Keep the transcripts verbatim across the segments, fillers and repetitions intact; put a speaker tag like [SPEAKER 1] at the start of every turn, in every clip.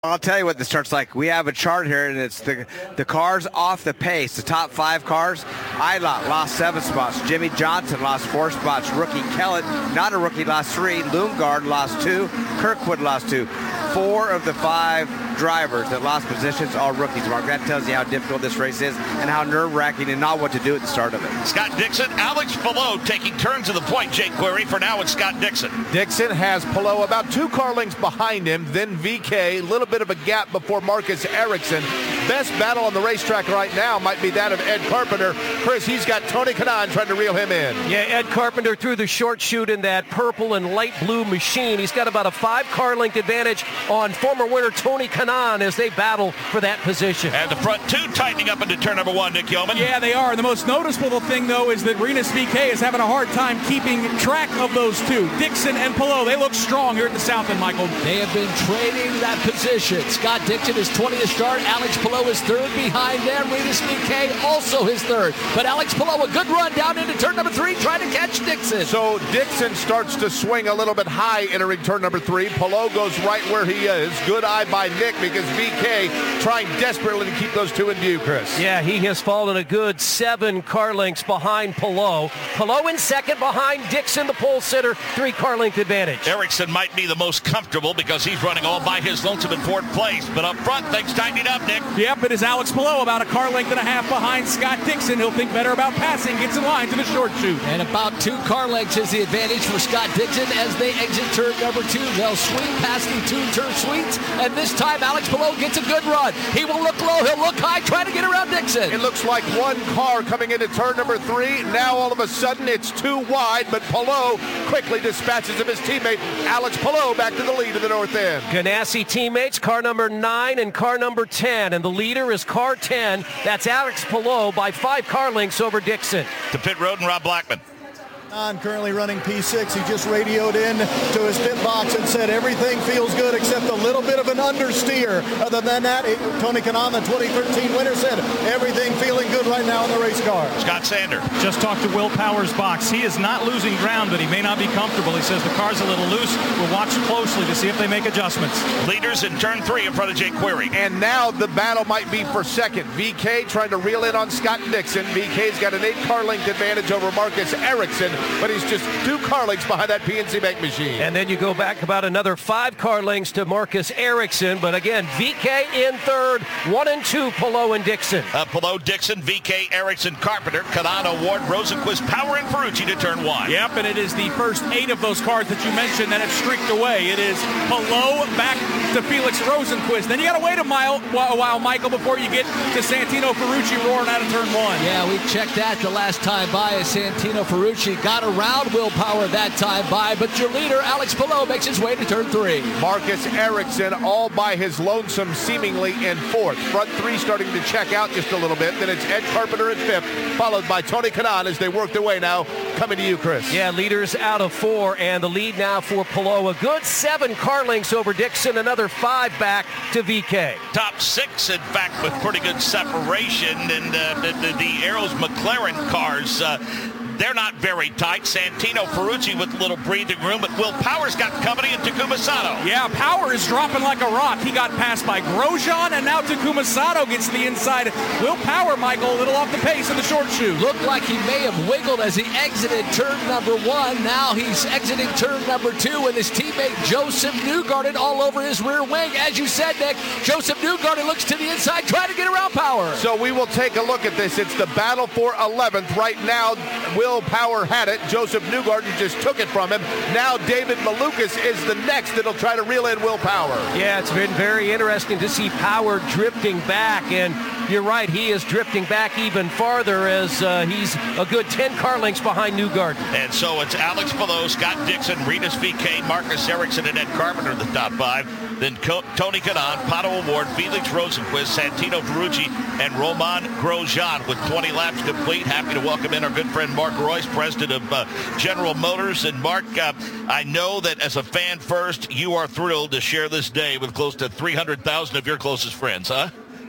[SPEAKER 1] I'll tell you what this starts like. We have a chart here, and it's the the cars off the pace. The top five cars. Ilott lost seven spots. Jimmy Johnson lost four spots. Rookie Kellett, not a rookie, lost three. Lundgaard lost two. Kirkwood lost two. Four of the five drivers that lost positions, all rookies, Mark. That tells you how difficult this race is and how nerve-wracking and not what to do at the start of it.
[SPEAKER 2] Scott Dixon, Alex Palou taking turns at the point, Jake Query. For now, it's Scott Dixon.
[SPEAKER 3] Dixon has Palou about two car lengths behind him, then V K, a little bit of a gap before Marcus Ericsson. Best battle on the racetrack right now might be that of Ed Carpenter. Chris, he's got Tony Kanaan trying to reel him in.
[SPEAKER 4] Yeah, Ed Carpenter through the short chute in that purple and light blue machine. He's got about a five car length advantage on former winner Tony Kanaan as they battle for that position.
[SPEAKER 2] And the front two tightening up into turn number one, Nick Yeoman.
[SPEAKER 5] Yeah, they are. The most noticeable thing, though, is that Rinus V K is having a hard time keeping track of those two. Dixon and Palou, they look strong here at the South End, Michael.
[SPEAKER 6] They have been trading that position. Scott Dixon is twentieth start. Alex Palou is third behind them. Rinus V K also his third. But Alex Palou, a good run down into turn number three, trying to catch Dixon.
[SPEAKER 3] So Dixon starts to swing a little bit high entering turn number three. Palou goes right where he is. Good eye by Nick because V K trying desperately to keep those two in view, Chris.
[SPEAKER 4] Yeah, he has fallen a good seven car lengths behind Palou. Palou in second behind Dixon, the pole sitter, three car length advantage.
[SPEAKER 2] Ericsson might be the most comfortable because he's running all by his lonesome in fourth place. But up front, things tightening up, Nick.
[SPEAKER 5] Yep, it is Alex Palou about a car length and a half behind Scott Dixon. He'll think better about passing, gets in line to the short chute.
[SPEAKER 6] And about two car lengths is the advantage for Scott Dixon as they exit turn number two. They'll swing past the two turn suites, and this time Alex Palou gets a good run. He will look low, he'll look high, trying to get around Dixon.
[SPEAKER 3] It looks like one car coming into turn number three. Now all of a sudden it's too wide, but Palou quickly dispatches of his teammate. Alex Palou back to the lead of the north end.
[SPEAKER 4] Ganassi teammates, car number nine and car number ten, and the leader is car ten. That's Alex Palou by five car lengths over Dixon.
[SPEAKER 2] To pit road and Rob Blackman.
[SPEAKER 7] I'm currently running P six. He just radioed in to his pit box and said everything feels good except a little bit of an understeer. Other than that, it, Tony Kanaan, the twenty thirteen winner, said everything feeling good right now in the race car.
[SPEAKER 2] Scott Sander.
[SPEAKER 5] Just talked to Will Power's box. He is not losing ground, but he may not be comfortable. He says the car's a little loose. We'll watch closely to see if they make adjustments.
[SPEAKER 2] Leaders in turn three in front of Jake Query.
[SPEAKER 3] And now the battle might be for second. V K trying to reel in on Scott Dixon. V K's got an eight car length advantage over Marcus Ericsson, but he's just two car lengths behind that P N C Bank machine.
[SPEAKER 4] And then you go back about another five car lengths to Marcus Ericsson, but again, V K in third, one and two, Palou and Dixon.
[SPEAKER 2] Uh, Palou, Dixon, V K, Ericsson, Carpenter, Kanaan, Ward, Rosenquist, Power, and Ferrucci to turn one.
[SPEAKER 5] Yep, and it is the first eight of those cars that you mentioned that have streaked away. It is Palou back to Felix Rosenquist. Then you got to wait a, mile, a while, Michael, before you get to Santino Ferrucci roaring out of turn one.
[SPEAKER 6] Yeah, we checked that the last time by as Santino Ferrucci got around Will Power that time by, but your leader, Alex Palou, makes his way to turn three.
[SPEAKER 3] Marcus Ericsson all by his lonesome seemingly in fourth. Front three starting to check out just a little bit. Then it's Ed Carpenter in fifth, followed by Tony Kanaan as they work their way now. Coming to you, Chris.
[SPEAKER 4] Yeah, leaders out of four, and the lead now for Palou. A good seven car lengths over Dixon, another five back to V K.
[SPEAKER 2] Top six, in fact, with pretty good separation, and uh, the, the, the Arrows McLaren cars, uh, they're not very tight. Santino Ferrucci with a little breathing room, but Will Power's got company in Takuma Sato.
[SPEAKER 5] Yeah, Power is dropping like a rock. He got passed by Grosjean, and now Takuma Sato gets to the inside. Will Power, Michael, a little off the pace in the short chute.
[SPEAKER 6] Looked like he may have wiggled as he exited turn number one. Now he's exiting turn number two, and his teammate Joseph Newgarden all over his rear wing. As you said, Nick, Joseph Newgarden looks to the inside, trying to get around Power.
[SPEAKER 3] So we will take a look at this. It's the battle for eleventh. Right now, Will Power had it. Joseph Newgarden just took it from him. Now David Malukas is the next that'll try to reel in Will Power.
[SPEAKER 4] Yeah, it's been very interesting to see Power drifting back, and you're right, he is drifting back even farther as uh, he's a good ten car lengths behind Newgarden.
[SPEAKER 2] And so it's Alex Palou, Scott Dixon, Rinus V K, Marcus Ericsson, and Ed Carpenter in the top five. Then Co- Tony Kanaan, Pato Award, Felix Rosenquist, Santino Ferrucci, and Romain Grosjean with twenty laps complete. Happy to welcome in our good friend Mark Royce, president of uh, General Motors. And Mark, uh, I know that as a fan first, you are thrilled to share this day with close to three hundred thousand of your closest friends, huh?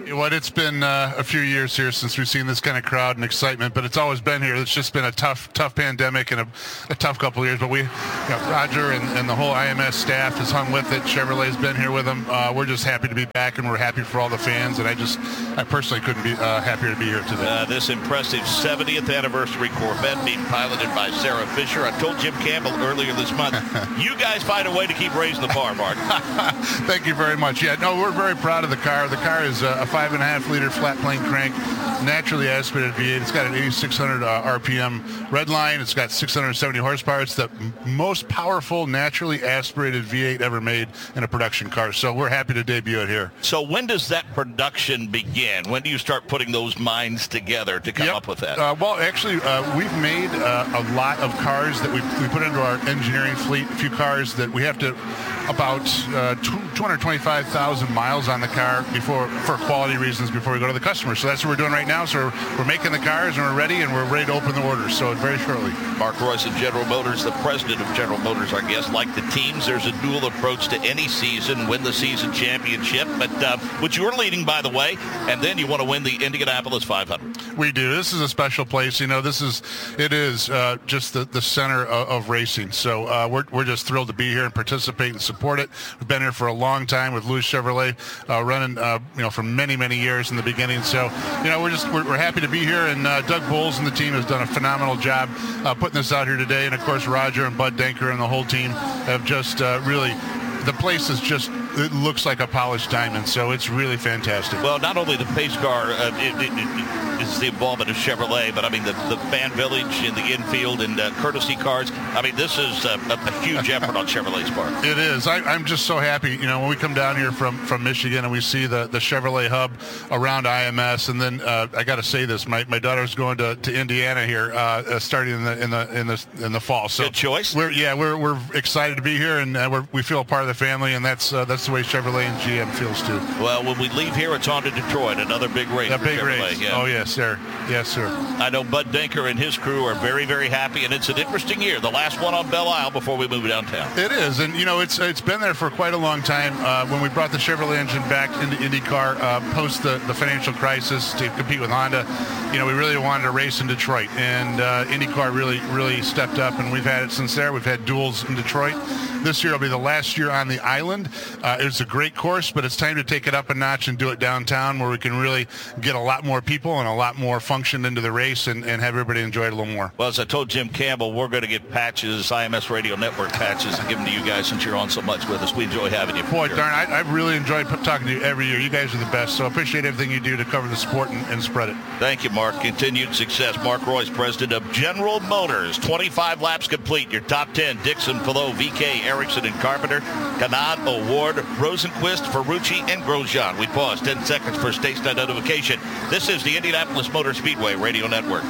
[SPEAKER 8] What it's been uh, a few years here since we've seen this kind of crowd and excitement, but it's always been here. It's just been a tough, tough pandemic and a, a tough couple of years. But we, you know, Roger and, and the whole I M S staff has hung with it. Chevrolet's been here with them. Uh, we're just happy to be back, and we're happy for all the fans. And I just, I personally couldn't be uh, happier to be here today.
[SPEAKER 2] Uh, this impressive seventieth anniversary Corvette being piloted by Sarah Fisher. I told Jim Campbell earlier this month, you guys find a way to keep raising the bar, Mark.
[SPEAKER 8] Thank you very much. Yeah, no, we're very proud of the car. The car is a five and a half liter flat plane crank, naturally aspirated V eight. It's got an eighty-six hundred uh, R P M red line. It's got six hundred seventy horsepower. It's the m- most powerful naturally aspirated V eight ever made in a production car. So we're happy to debut it here.
[SPEAKER 2] So when does that production begin? When do you start putting those minds together to come
[SPEAKER 8] yep.
[SPEAKER 2] up with that?
[SPEAKER 8] Uh, well, actually, uh, we've made uh, a lot of cars that we we put into our engineering fleet. A few cars that we have to about uh, two hundred twenty-five thousand miles on the car before, for quality reasons, before we go to the customer. So that's what we're doing right now. So we're, we're making the cars and we're ready, and we're ready to open the orders. So very shortly.
[SPEAKER 2] Mark Royce of General Motors, the president of General Motors, our guest. Like the teams, there's a dual approach to any season, win the season championship, but uh, which you're leading, by the way, and then you want to win the Indianapolis five hundred.
[SPEAKER 8] We do. This is a special place. You know, this is, it is uh, just the, the center of, of racing. So uh, we're, we're just thrilled to be here and participate and support it. We've been here for a long time with Louis Chevrolet, uh, running, uh, you know, for many, many years in the beginning. So, you know, we're just, we're, we're happy to be here. And uh, Doug Bowles and the team has done a phenomenal job uh, putting this out here today. And of course, Roger and Bud Denker and the whole team have just uh, really, the place is just, it looks like a polished diamond. So it's really fantastic.
[SPEAKER 2] Well, not only the pace car, uh, it, it, it, it's the involvement of Chevrolet, but I mean the, the fan village in the infield and uh, courtesy cars. I mean, this is a, a, a huge effort on Chevrolet's part.
[SPEAKER 8] It is. I, I'm just so happy, you know, when we come down here from, from Michigan and we see the, the Chevrolet hub around I M S, and then uh, I got to say this, my, my daughter's going to, to Indiana here, uh, starting in the in the in the in the fall. So
[SPEAKER 2] good choice.
[SPEAKER 8] We're yeah, we're we're excited to be here, and uh, we're, we feel a part of the family, and that's uh, that's the way Chevrolet and G M feels too.
[SPEAKER 2] Well, when we leave here, it's on to Detroit, another big race.
[SPEAKER 8] A
[SPEAKER 2] for
[SPEAKER 8] big
[SPEAKER 2] Chevrolet.
[SPEAKER 8] race.
[SPEAKER 2] Yeah.
[SPEAKER 8] Oh yes, sir. Yes, sir.
[SPEAKER 2] I know Bud Denker and his crew are very, very happy, and it's an interesting year. The last one on Belle Isle before we move downtown.
[SPEAKER 8] It is, and you know, it's it's been there for quite a long time. Uh, when we brought the Chevrolet engine back into IndyCar uh, post the, the financial crisis to compete with Honda, you know, we really wanted to race in Detroit, and uh, IndyCar really, really stepped up, and we've had it since there. We've had duels in Detroit. This year will be the last year on the island. Uh, it's a great course, but it's time to take it up a notch and do it downtown, where we can really get a lot more people and a lot more function into the race, and, and have everybody enjoy it a little more.
[SPEAKER 2] Well, as I told Jim Campbell, we're going to get patches, I M S Radio Network patches, and give them to you guys since you're on so much with us. We enjoy having you.
[SPEAKER 8] Boy,
[SPEAKER 2] sure.
[SPEAKER 8] darn, I, I've really enjoyed talking to you every year. You guys are the best, so I appreciate everything you do to cover the sport and, and spread it.
[SPEAKER 2] Thank you, Mark. Continued success. Mark Royce, president of General Motors. twenty-five laps complete. Your top ten, Dixon, Palou, V K, Erickson, and Carpenter. Kanaan, Award, Rosenquist, Ferrucci, and Grosjean. We pause ten seconds for station identification. This is the Indianapolis Motor Speedway Radio Network.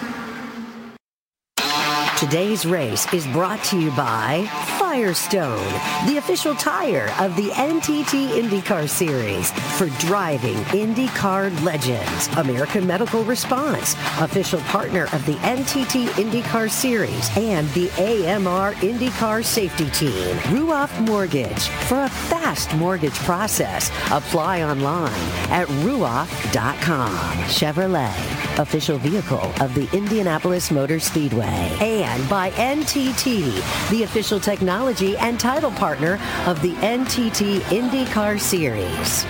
[SPEAKER 9] Today's race is brought to you by Firestone, the official tire of the N T T IndyCar Series for driving IndyCar legends. American Medical Response, official partner of the N T T IndyCar Series and the A M R IndyCar Safety Team. Ruoff Mortgage, for a fast mortgage process. Apply online at ruoff dot com. Chevrolet, official vehicle of the Indianapolis Motor Speedway. And by N T T, the official technology and title partner of the N T T IndyCar Series.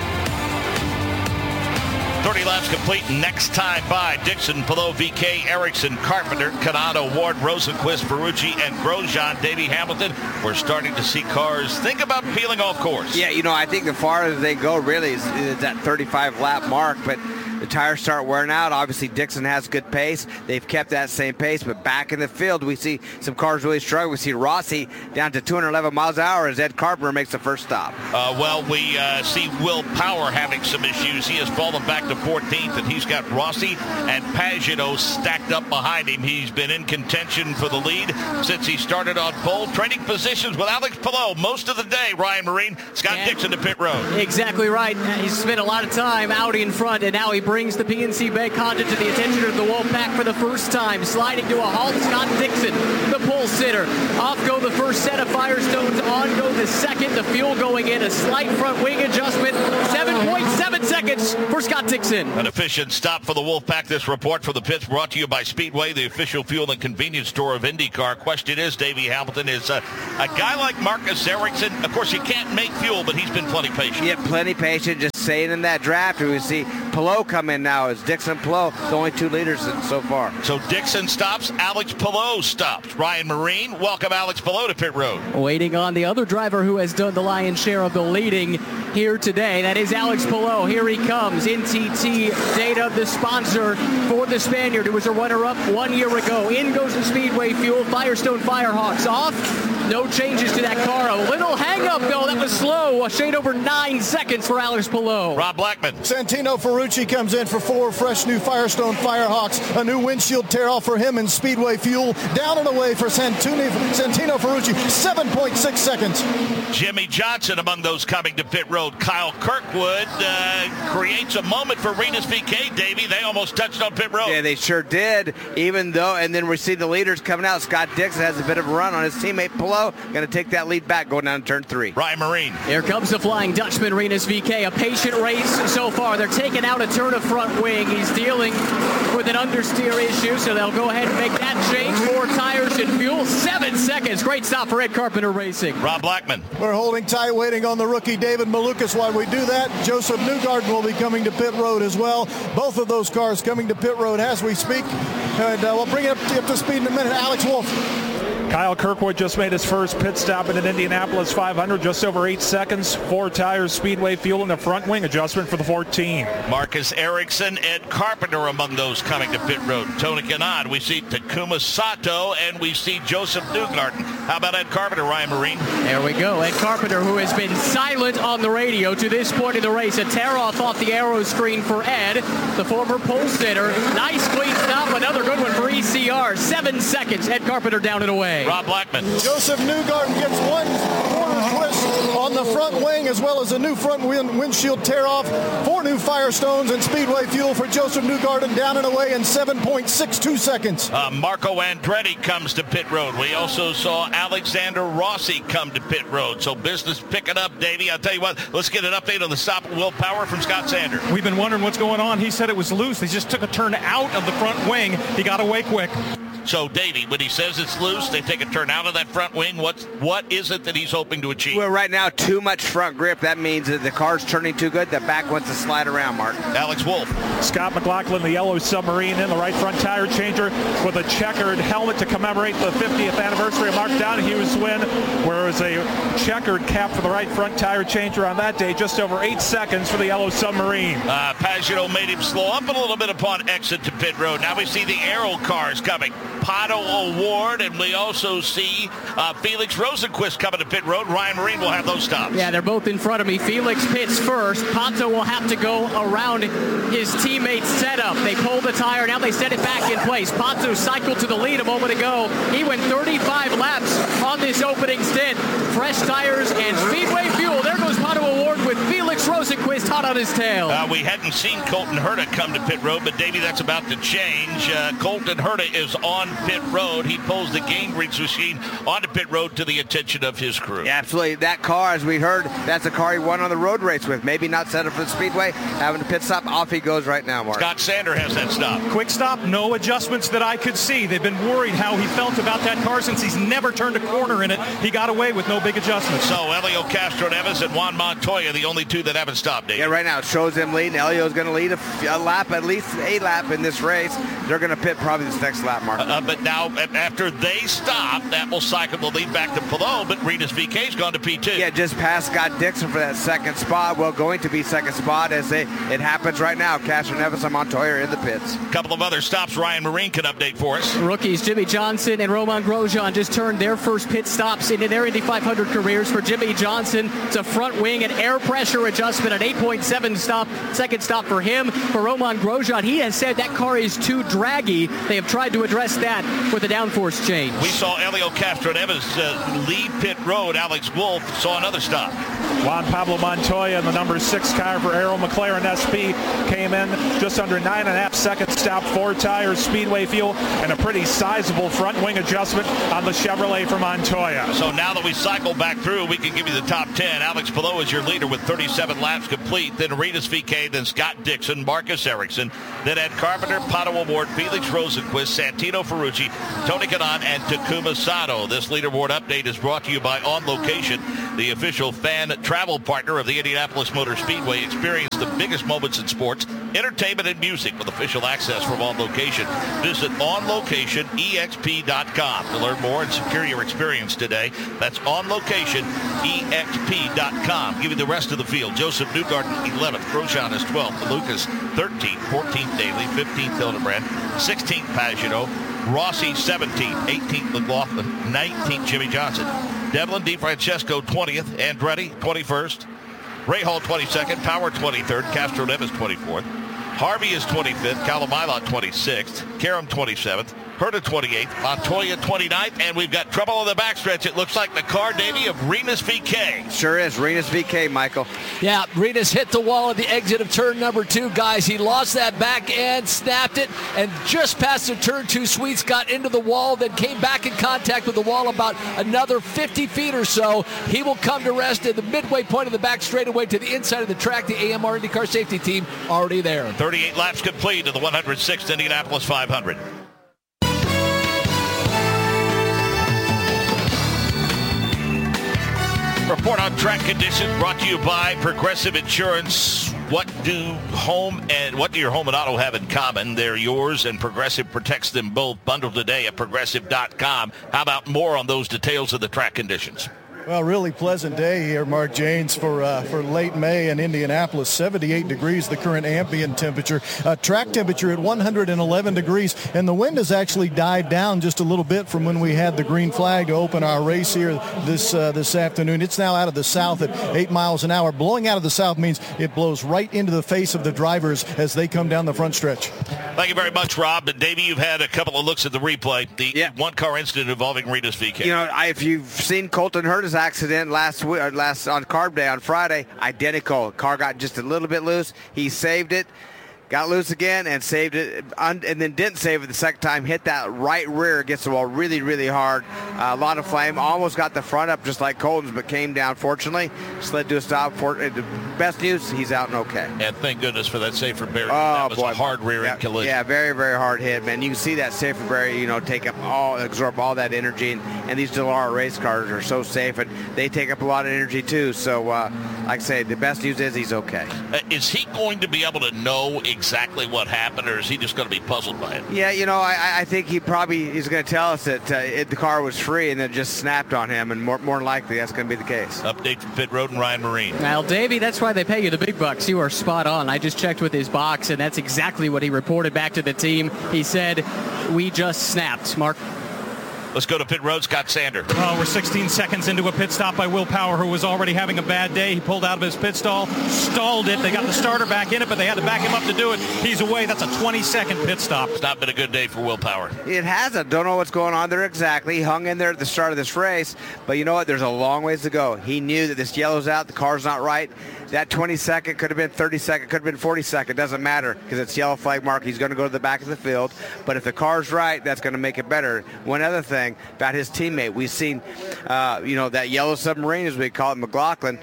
[SPEAKER 2] thirty laps complete. Next time by Dixon, Palou, V K, Erickson, Carpenter, Kanaan, Ward, Rosenquist, Ferrucci, and Grosjean. Davey Hamilton, we're starting to see cars think about peeling off course.
[SPEAKER 1] Yeah, you know, I think the farther they go really is, is that thirty-five lap mark, but the tires start wearing out. Obviously, Dixon has good pace. They've kept that same pace, but back in the field, we see some cars really struggle. We see Rossi down to two hundred eleven miles an hour as Ed Carpenter makes the first stop.
[SPEAKER 2] Uh, well, we uh, see Will Power having some issues. He has fallen back to fourteenth, and he's got Rossi and Pagano stacked up behind him. He's been in contention for the lead since he started on pole. Trading positions with Alex Palou most of the day. Ryan Marine, Scott
[SPEAKER 10] yeah.
[SPEAKER 2] Dixon to pit road.
[SPEAKER 10] Exactly right. He's spent a lot of time out in front, and now he brings the P N C Bank Honda to the attention of the Wolfpack for the first time. Sliding to a halt, Scott Dixon, the pole sitter. Off go the first set of Firestones, on go the second. The fuel going in, a slight front wing adjustment. seven point seven seconds Hawks for Scott Dixon.
[SPEAKER 2] An efficient stop for the Wolfpack. This report for the pits brought to you by Speedway, the official fuel and convenience store of IndyCar. Question is, Davey Hamilton, is uh, a guy like Marcus Ericsson, of course, he can't make fuel, but he's been plenty patient.
[SPEAKER 1] Yeah, plenty patient. Just saying in that draft, we see Palou come in now. It's Dixon Palou, the only two leaders so far.
[SPEAKER 2] So Dixon stops, Alex Palou stops. Ryan Marine, welcome Alex Palou to pit road.
[SPEAKER 10] Waiting on the other driver who has done the lion's share of the leading here today. That is Alex Palou. Here he comes. N T T Data, the sponsor for the Spaniard, who was a runner-up one year ago. In goes the Speedway fuel. Firestone Firehawks off. No changes to that car. A little hang-up, though. That was slow. A shade over nine seconds for Alex Palou.
[SPEAKER 2] Rob Blackman.
[SPEAKER 7] Santino Ferrucci comes in for four fresh new Firestone Firehawks. A new windshield tear-off for him in Speedway fuel. Down and away for Santino, Santino Ferrucci. seven point six seconds.
[SPEAKER 2] Jimmy Johnson among those coming to pit road. Kyle Kirkwood uh, creates a moment for Renus V K, Davey. They almost touched on pit road.
[SPEAKER 1] Yeah, they sure did. Even though, and then we see the leaders coming out. Scott Dixon has a bit of a run on his teammate Palou. Going to take that lead back going down turn three.
[SPEAKER 2] Ryan Marine.
[SPEAKER 10] Here comes the Flying Dutchman, Renus V K. A patient race so far. They're taking out a turn of front wing. He's dealing with an understeer issue, so they'll go ahead and make that change. More tires and fuel. Seven seconds. Great stop for Ed Carpenter Racing.
[SPEAKER 2] Rob Blackman.
[SPEAKER 7] We're holding tight, waiting on the rookie David Malukas while we do that. Joseph Newgarden will be coming to pit road as well. Both of those cars coming to pit road as we speak. And uh, we'll bring it up to, up to speed in a minute. Alex Wolf.
[SPEAKER 11] Kyle Kirkwood just made his first pit stop in an Indianapolis five hundred, just over eight seconds. Four tires, Speedway fuel, and a front wing adjustment for the fourteen.
[SPEAKER 2] Marcus Ericsson, Ed Carpenter among those coming to pit road. Tony Kanaan, we see Takuma Sato, and we see Joseph Newgarden. How about Ed Carpenter, Ryan Marine?
[SPEAKER 10] There we go. Ed Carpenter, who has been silent on the radio to this point in the race. A tear-off off the aero screen for Ed, the former pole sitter. Nice clean stop, another good one for E C R. Seven seconds, Ed Carpenter down and away.
[SPEAKER 2] Rob Blackman.
[SPEAKER 7] Joseph Newgarden gets one quarter twist on the front wing, as well as a new front wind, windshield tear-off. Four new Firestones and Speedway fuel for Joseph Newgarden, down and away in seven point six two seconds.
[SPEAKER 2] Uh, Marco Andretti comes to pit road. We also saw Alexander Rossi come to pit road. So business picking up, Davey. I'll tell you what, let's get an update on the stop of Will Power from Scott Sander.
[SPEAKER 12] We've been wondering what's going on. He said it was loose. He just took a turn out of the front wing. He got away quick.
[SPEAKER 2] So, Davey, when he says it's loose, they take a turn out of that front wing. What's, what is it that he's hoping to achieve?
[SPEAKER 1] Well, right now, too much front grip. That means that the car's turning too good. The back wants to slide around, Mark.
[SPEAKER 2] Alex Wolf.
[SPEAKER 11] Scott McLaughlin, the yellow submarine in the right front tire changer with a checkered helmet to commemorate the fiftieth anniversary of Mark Donahue's win, where it was a checkered cap for the right front tire changer on that day, just over eight seconds for the yellow submarine.
[SPEAKER 2] Uh, Pagano made him slow up a little bit upon exit to pit road. Now we see the aero cars coming. Pato O'Ward, and we also see uh, Felix Rosenquist coming to pit road. Ryan Marine will have those stops.
[SPEAKER 10] Yeah, they're both in front of me. Felix pits first. Pato will have to go around his teammate's setup. They pull the tire. Now they set it back in place. Pato cycled to the lead a moment ago. He went thirty-five laps on this opening stint. Fresh tires and Speedway fuel. There goes Pato O'Ward with Felix Rosenquist hot on his tail.
[SPEAKER 2] Uh, we hadn't seen Colton Herta come to pit road, but Davey, that's about to change. Uh, Colton Herta is on pit road. He pulls the Gingrich machine onto pit road to the attention of his crew.
[SPEAKER 1] Yeah, absolutely. That car, as we heard, that's a car he won on the road race with. Maybe not set up for the Speedway. Having a pit stop, off he goes right now, Mark.
[SPEAKER 2] Scott Sander has that stop.
[SPEAKER 12] Quick stop, no adjustments that I could see. They've been worried how he felt about that car since he's never turned a corner in it. He got away with no big adjustments.
[SPEAKER 2] So Elio Castro Neves and Juan Montoya, the only two that haven't stopped, Dave.
[SPEAKER 1] Yeah, right now it shows them leading. Elio's going to lead a, a lap, at least a lap in this race. They're going to pit probably this next lap, Mark.
[SPEAKER 2] Uh, but now, after they stop, that will cycle the lead back to Palou, but Renus V K's gone to P two.
[SPEAKER 1] Yeah, just past Scott Dixon for that second spot. Well, going to be second spot as they, it happens right now. Castro Neves and Montoya are in the pits.
[SPEAKER 2] A couple of other stops Ryan Marine can update for us.
[SPEAKER 10] Rookies Jimmy Johnson and Roman Grosjean just turned their first pit stops into their Indy five hundred careers. For Jimmy Johnson, it's a front wing and air pressure adjustment, an eight point seven stop, second stop for him. For Roman Grosjean, he has said that car is too draggy. They have tried to address that with a downforce change.
[SPEAKER 2] We saw Elio Castro Neves uh, lead pit road. Alex Wolf saw another stop.
[SPEAKER 11] Juan Pablo Montoya in the number six car for Arrow McLaren S P came in just under nine and a half seconds. Stop, four tires, Speedway fuel, and a pretty sizable front wing adjustment on the Chevrolet for Montoya.
[SPEAKER 2] So now that we cycle back through, we can give you the top ten. Alex Palou is your leader with thirty-seven laps complete. Then Rinus V K, then Scott Dixon, Marcus Ericsson, then Ed Carpenter, Pato O'Ward, Felix Rosenquist, Santino Ferrucci, Tony Kanaan, and Takuma Sato. This leaderboard update is brought to you by On Location, the official fan travel partner of the Indianapolis Motor Speedway. Experience the biggest moments in sports, entertainment, and music with official access from On Location. Visit on location e x p dot com to learn more and secure your experience today. That's on location e x p dot com. Give you the rest of the field. Joseph Newgarden, eleventh. Grosjean is twelfth. Lucas, thirteenth. fourteenth, Daly. fifteenth, Hildebrand. sixteenth, Pagenaud. Rossi, seventeenth. eighteenth, McLaughlin. nineteenth, Jimmy Johnson. Devlin DeFrancesco, twentieth. Andretti, twenty-first. Rahal, twenty-second. Power, twenty-third. Castro Neves, twenty-fourth. Harvey is twenty-fifth. Kalamilot, twenty-sixth. Karam, twenty-seventh. Herta, twenty-eighth. Montoya, twenty-ninth. And we've got trouble on the backstretch. It looks like the car, Davey, of Rinus V K.
[SPEAKER 1] Sure is. Rinus V K, Michael.
[SPEAKER 6] Yeah, Rinus hit the wall at the exit of turn number two, guys. He lost that back end, snapped it, and just past the turn two sweets, got into the wall, then came back in contact with the wall about another fifty feet or so. He will come to rest at the midway point of the back straightaway to the inside of the track. The A M R IndyCar safety team already there.
[SPEAKER 2] thirty-eight laps complete of the one hundred sixth Indianapolis five hundred. Report on track conditions brought to you by Progressive Insurance. What do home and what do your home and auto have in common? They're yours, and Progressive protects them both. Bundled today at progressive dot com. How about more on those details of the track conditions?
[SPEAKER 7] Well, really pleasant day here, Mark Janes, for uh, for late May in Indianapolis. seventy-eight degrees, the current ambient temperature. Uh, track temperature at one hundred eleven degrees, and the wind has actually died down just a little bit from when we had the green flag to open our race here this uh, this afternoon. It's now out of the south at eight miles an hour. Blowing out of the south means it blows right into the face of the drivers as they come down the front stretch.
[SPEAKER 2] Thank you very much, Rob. And Davey, you've had a couple of looks at the replay. The yeah. one-car incident involving Rinus V K.
[SPEAKER 1] You know, I, if you've seen Colton Herta's accident last week, last on Carb Day on Friday, identical. Car got just a little bit loose. He saved it, got loose again, and saved it, and then didn't save it the second time. Hit that right rear against the wall really, really hard. Uh, a lot of flame. Almost got the front up just like Colton's, but came down, fortunately. Slid to a stop. For, the best news, he's out and okay.
[SPEAKER 2] And thank goodness for that Safer Barry.
[SPEAKER 1] Oh,
[SPEAKER 2] that was
[SPEAKER 1] boy.
[SPEAKER 2] a hard rear-end
[SPEAKER 1] yeah,
[SPEAKER 2] collision.
[SPEAKER 1] Yeah, very, very hard hit, man. You can see that Safer Barry, you know, take up all, absorb all that energy. And, and these Dallara race cars are so safe, and they take up a lot of energy, too. So, uh, like I say, the best news is he's okay.
[SPEAKER 2] Uh, is he going to be able to know exactly what happened, or is he just going to be puzzled by it?
[SPEAKER 1] Yeah, you know, I, I think he probably is going to tell us that uh, it, the car was free and then just snapped on him, and more, more than likely that's going to be the case.
[SPEAKER 2] Update from Pit Road and Ryan Marine.
[SPEAKER 10] Well, Davey, that's why they pay you the big bucks. You are spot on. I just checked with his box, and that's exactly what he reported back to the team. He said, we just snapped. Mark?
[SPEAKER 2] Let's go to Pit Road. Scott Sander.
[SPEAKER 12] Oh, we're sixteen seconds into a pit stop by Will Power, who was already having a bad day. He pulled out of his pit stall, stalled it. They got the starter back in it, but they had to back him up to do it. He's away. That's a twenty-second pit stop.
[SPEAKER 2] It's not been a good day for Will Power.
[SPEAKER 1] It hasn't. Don't know what's going on there exactly. He hung in there at the start of this race, but you know what? There's a long ways to go. He knew that this yellow's out. The car's not right. That twenty-second could have been thirty-second, could have been forty-second. Doesn't matter because it's yellow flag mark. He's going to go to the back of the field. But if the car's right, that's going to make it better. One other thing about his teammate, we've seen, uh, you know, that yellow submarine, as we call it, McLaughlin,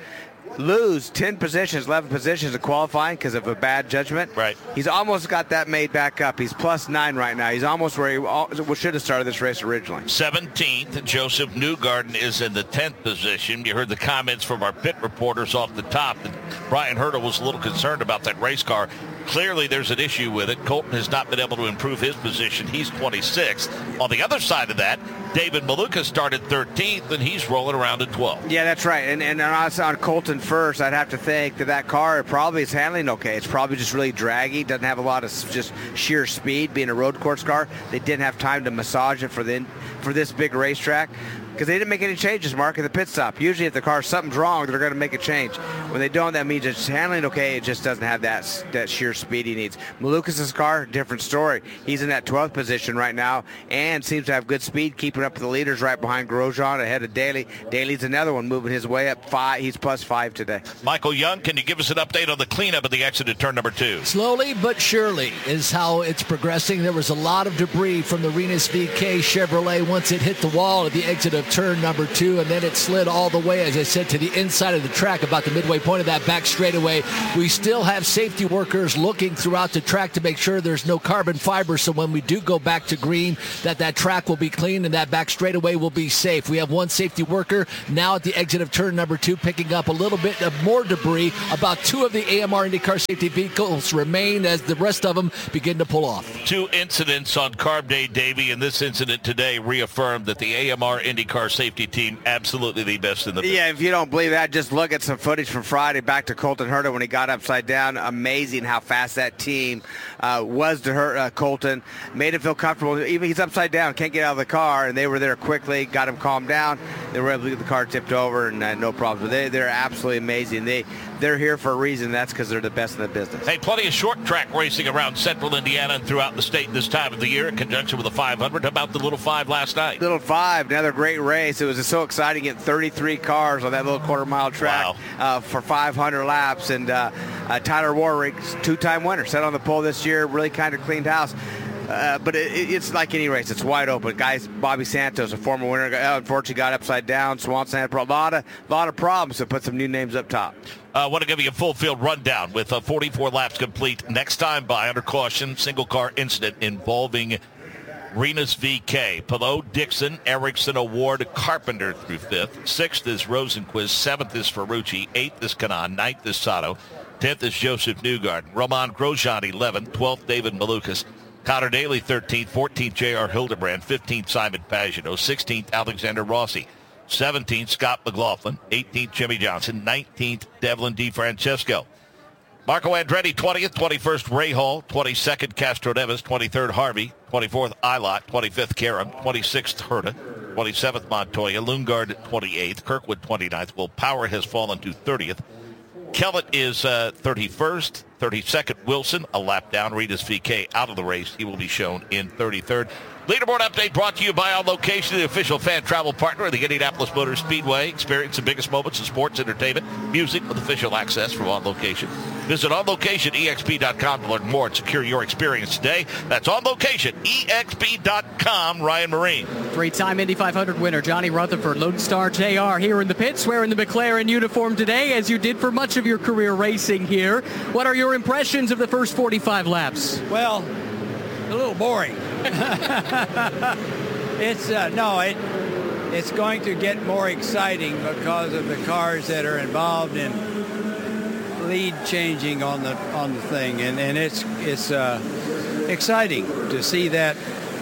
[SPEAKER 1] lose ten positions, eleven positions in qualifying because of a bad judgment.
[SPEAKER 2] Right.
[SPEAKER 1] He's almost got that made back up. He's plus nine right now. He's almost where he should have started this race originally.
[SPEAKER 2] seventeenth, Joseph Newgarden is in the tenth position. You heard the comments from our pit reporters off the top that Brian Herta was a little concerned about that race car. Clearly, there's an issue with it. Colton has not been able to improve his position. He's twenty-sixth. On the other side of that, David Maluka started thirteenth, and he's rolling around at twelfth.
[SPEAKER 1] Yeah, that's right. And and on, on Colton first, I'd have to think that that car probably is handling okay. It's probably just really draggy. Doesn't have a lot of just sheer speed. Being a road course car, they didn't have time to massage it for the for this big racetrack. Because they didn't make any changes, Mark, at the pit stop. Usually if the car, something's wrong, they're going to make a change. When they don't, that means it's handling okay. It just doesn't have that that sheer speed he needs. Malukas' car, different story. He's in that twelfth position right now and seems to have good speed, keeping up with the leaders right behind Grosjean, ahead of Daly. Daly's another one moving his way up five. He's plus five today.
[SPEAKER 2] Michael Young, can you give us an update on the cleanup at the exit at turn number two?
[SPEAKER 6] Slowly but surely is how it's progressing. There was a lot of debris from the Rinus V K Chevrolet once it hit the wall at the exit of turn number two, and then it slid all the way, as I said, to the inside of the track, about the midway point of that back straightaway. We still have safety workers looking throughout the track to make sure there's no carbon fiber, so when we do go back to green, that that track will be clean and that back straightaway will be safe. We have one safety worker now at the exit of turn number two, picking up a little bit of more debris. About two of the A M R IndyCar safety vehicles remain as the rest of them begin to pull off.
[SPEAKER 2] Two incidents on Carb Day, Davey, and this incident today reaffirmed that the A M R IndyCar safety team absolutely the best in the business.
[SPEAKER 1] Yeah, if you don't believe that, just look at some footage from Friday back to Colton Herta when he got upside down. Amazing how fast that team uh, was to hurt uh, Colton. Made him feel comfortable. Even he's upside down, can't get out of the car, and they were there quickly, got him calmed down. They were able to get the car tipped over, and uh, no problems. But they, they're absolutely amazing. They, they're here for a reason. That's because they're the best in the business.
[SPEAKER 2] Hey, plenty of short track racing around central Indiana and throughout the state this time of the year in conjunction with the five hundred. How about the Little Five last night?
[SPEAKER 1] Little Five, another great race. It was so exciting getting thirty-three cars on that little quarter mile track.
[SPEAKER 2] Wow.
[SPEAKER 1] uh, for five hundred laps. And uh, uh, Tyler Warwick, two-time winner, set on the pole this year, really kind of cleaned house. Uh, but it, it's like any race. It's wide open. Guys, Bobby Santos, a former winner, unfortunately got upside down. Swanson had a lot of, lot of problems, so put some new names up top.
[SPEAKER 2] I uh, want to give you a full field rundown with uh, forty-four laps complete. Next time by under caution, single car incident involving Renus V K. Pillow, Dixon, Erickson, Award, Carpenter through fifth. Sixth is Rosenquist. Seventh is Ferrucci. Eighth is Kanaan. Ninth is Sato. Tenth is Joseph Newgarden. Roman Grosjean, eleventh. Twelfth, David Malukas. Connor Daly, thirteenth. fourteenth, J R Hildebrand. fifteenth, Simon Pagenaud. sixteenth, Alexander Rossi. seventeenth, Scott McLaughlin. eighteenth, Jimmy Johnson. nineteenth, Devlin DeFrancesco. Marco Andretti, twentieth. twenty-first, Ray Hall. twenty-second, Castro Neves. twenty-third, Harvey. twenty-fourth, Ilott. twenty-fifth, Karam. twenty-sixth, Herta. twenty-seventh, Montoya. Lundgaard, twenty-eighth. Kirkwood, twenty-ninth. Will Power has fallen to thirtieth. Kellett is uh, thirty-first. thirty-second, Wilson, a lap down. Renus V K out of the race. He will be shown in thirty-third. Leaderboard update brought to you by On Location, the official fan travel partner of the Indianapolis Motor Speedway. Experience the biggest moments in sports, entertainment, music with official access from On Location. Visit on location E X P dot com to learn more and secure your experience today. That's on location E X P dot com. Ryan Marine.
[SPEAKER 10] Three-time Indy five hundred winner Johnny Rutherford, Lone Star J R here in the pits, wearing the McLaren uniform today, as you did for much of your career racing here. What are your impressions of the first forty-five laps?
[SPEAKER 13] Well, a little boring. it's uh, no, it it's going to get more exciting because of the cars that are involved in lead changing on the on the thing, and and it's it's uh, exciting to see that,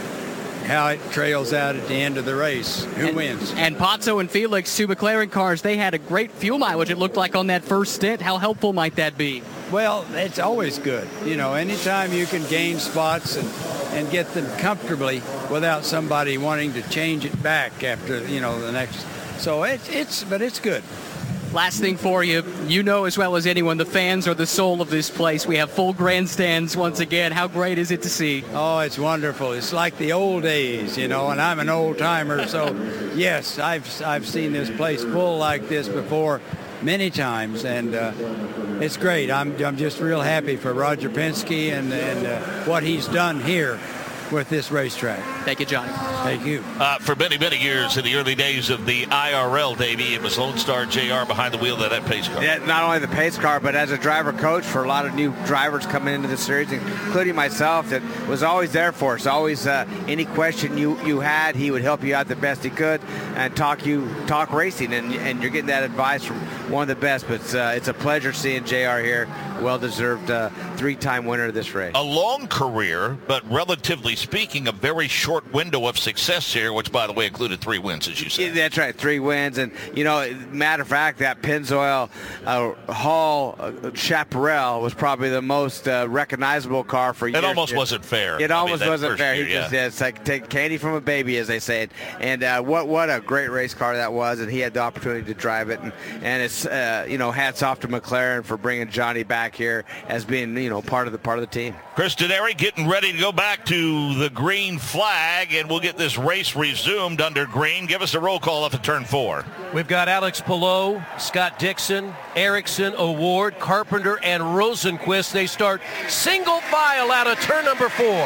[SPEAKER 13] how it trails out at the end of the race. Who
[SPEAKER 10] and,
[SPEAKER 13] wins?
[SPEAKER 10] And Pozzo and Felix, two McLaren cars, they had a great fuel mileage, it looked like, on that first stint. How helpful might that be?
[SPEAKER 13] Well, it's always good. You know, anytime you can gain spots and, and get them comfortably without somebody wanting to change it back after, you know, the next. So it's, it's but it's good.
[SPEAKER 10] Last thing for you, you know as well as anyone, the fans are the soul of this place. We have full grandstands once again. How great is it to see?
[SPEAKER 13] Oh, it's wonderful. It's like the old days, you know, and I'm an old timer. So, yes, I've, I've seen this place full like this before many times, and uh, it's great. I'm, I'm just real happy for Roger Penske and, and uh, what he's done here with this racetrack.
[SPEAKER 10] Thank you, Johnny.
[SPEAKER 13] Thank you.
[SPEAKER 2] Uh, for many, many years, in the early days of the I R L, Davey, it was Lone Star J R behind the wheel of that pace car.
[SPEAKER 1] Yeah, not only the pace car, but as a driver coach for a lot of new drivers coming into the series, including myself, that was always there for us. Always uh, any question you, you had, he would help you out the best he could and talk you talk racing, and and you're getting that advice from one of the best. But it's, uh, it's a pleasure seeing J R here. Well-deserved uh, three-time winner of this race.
[SPEAKER 2] A long career, but relatively speaking, a very short window of success here, which, by the way, included three wins, as you said.
[SPEAKER 1] Yeah, that's right, three wins. And, you know, matter of fact, that Pennzoil uh, Hall uh, Chaparral was probably the most uh, recognizable car for years.
[SPEAKER 2] It almost wasn't fair.
[SPEAKER 1] It
[SPEAKER 2] I
[SPEAKER 1] almost
[SPEAKER 2] mean,
[SPEAKER 1] wasn't fair.
[SPEAKER 2] Year,
[SPEAKER 1] he
[SPEAKER 2] yeah.
[SPEAKER 1] just, yeah, it's like take candy from a baby, as they say. And uh, what what a great race car that was, and he had the opportunity to drive it. And, and it's, uh, you know, hats off to McLaren for bringing Johnny back here as being, you know, part of the part of the team.
[SPEAKER 2] Chris Denari getting ready to go back to the green flag, and we'll get this race resumed under green. Give us a roll call up at turn four.
[SPEAKER 4] We've got Alex Palou, Scott Dixon, Erickson, Award, Carpenter, and Rosenquist. They start single file out of turn number four.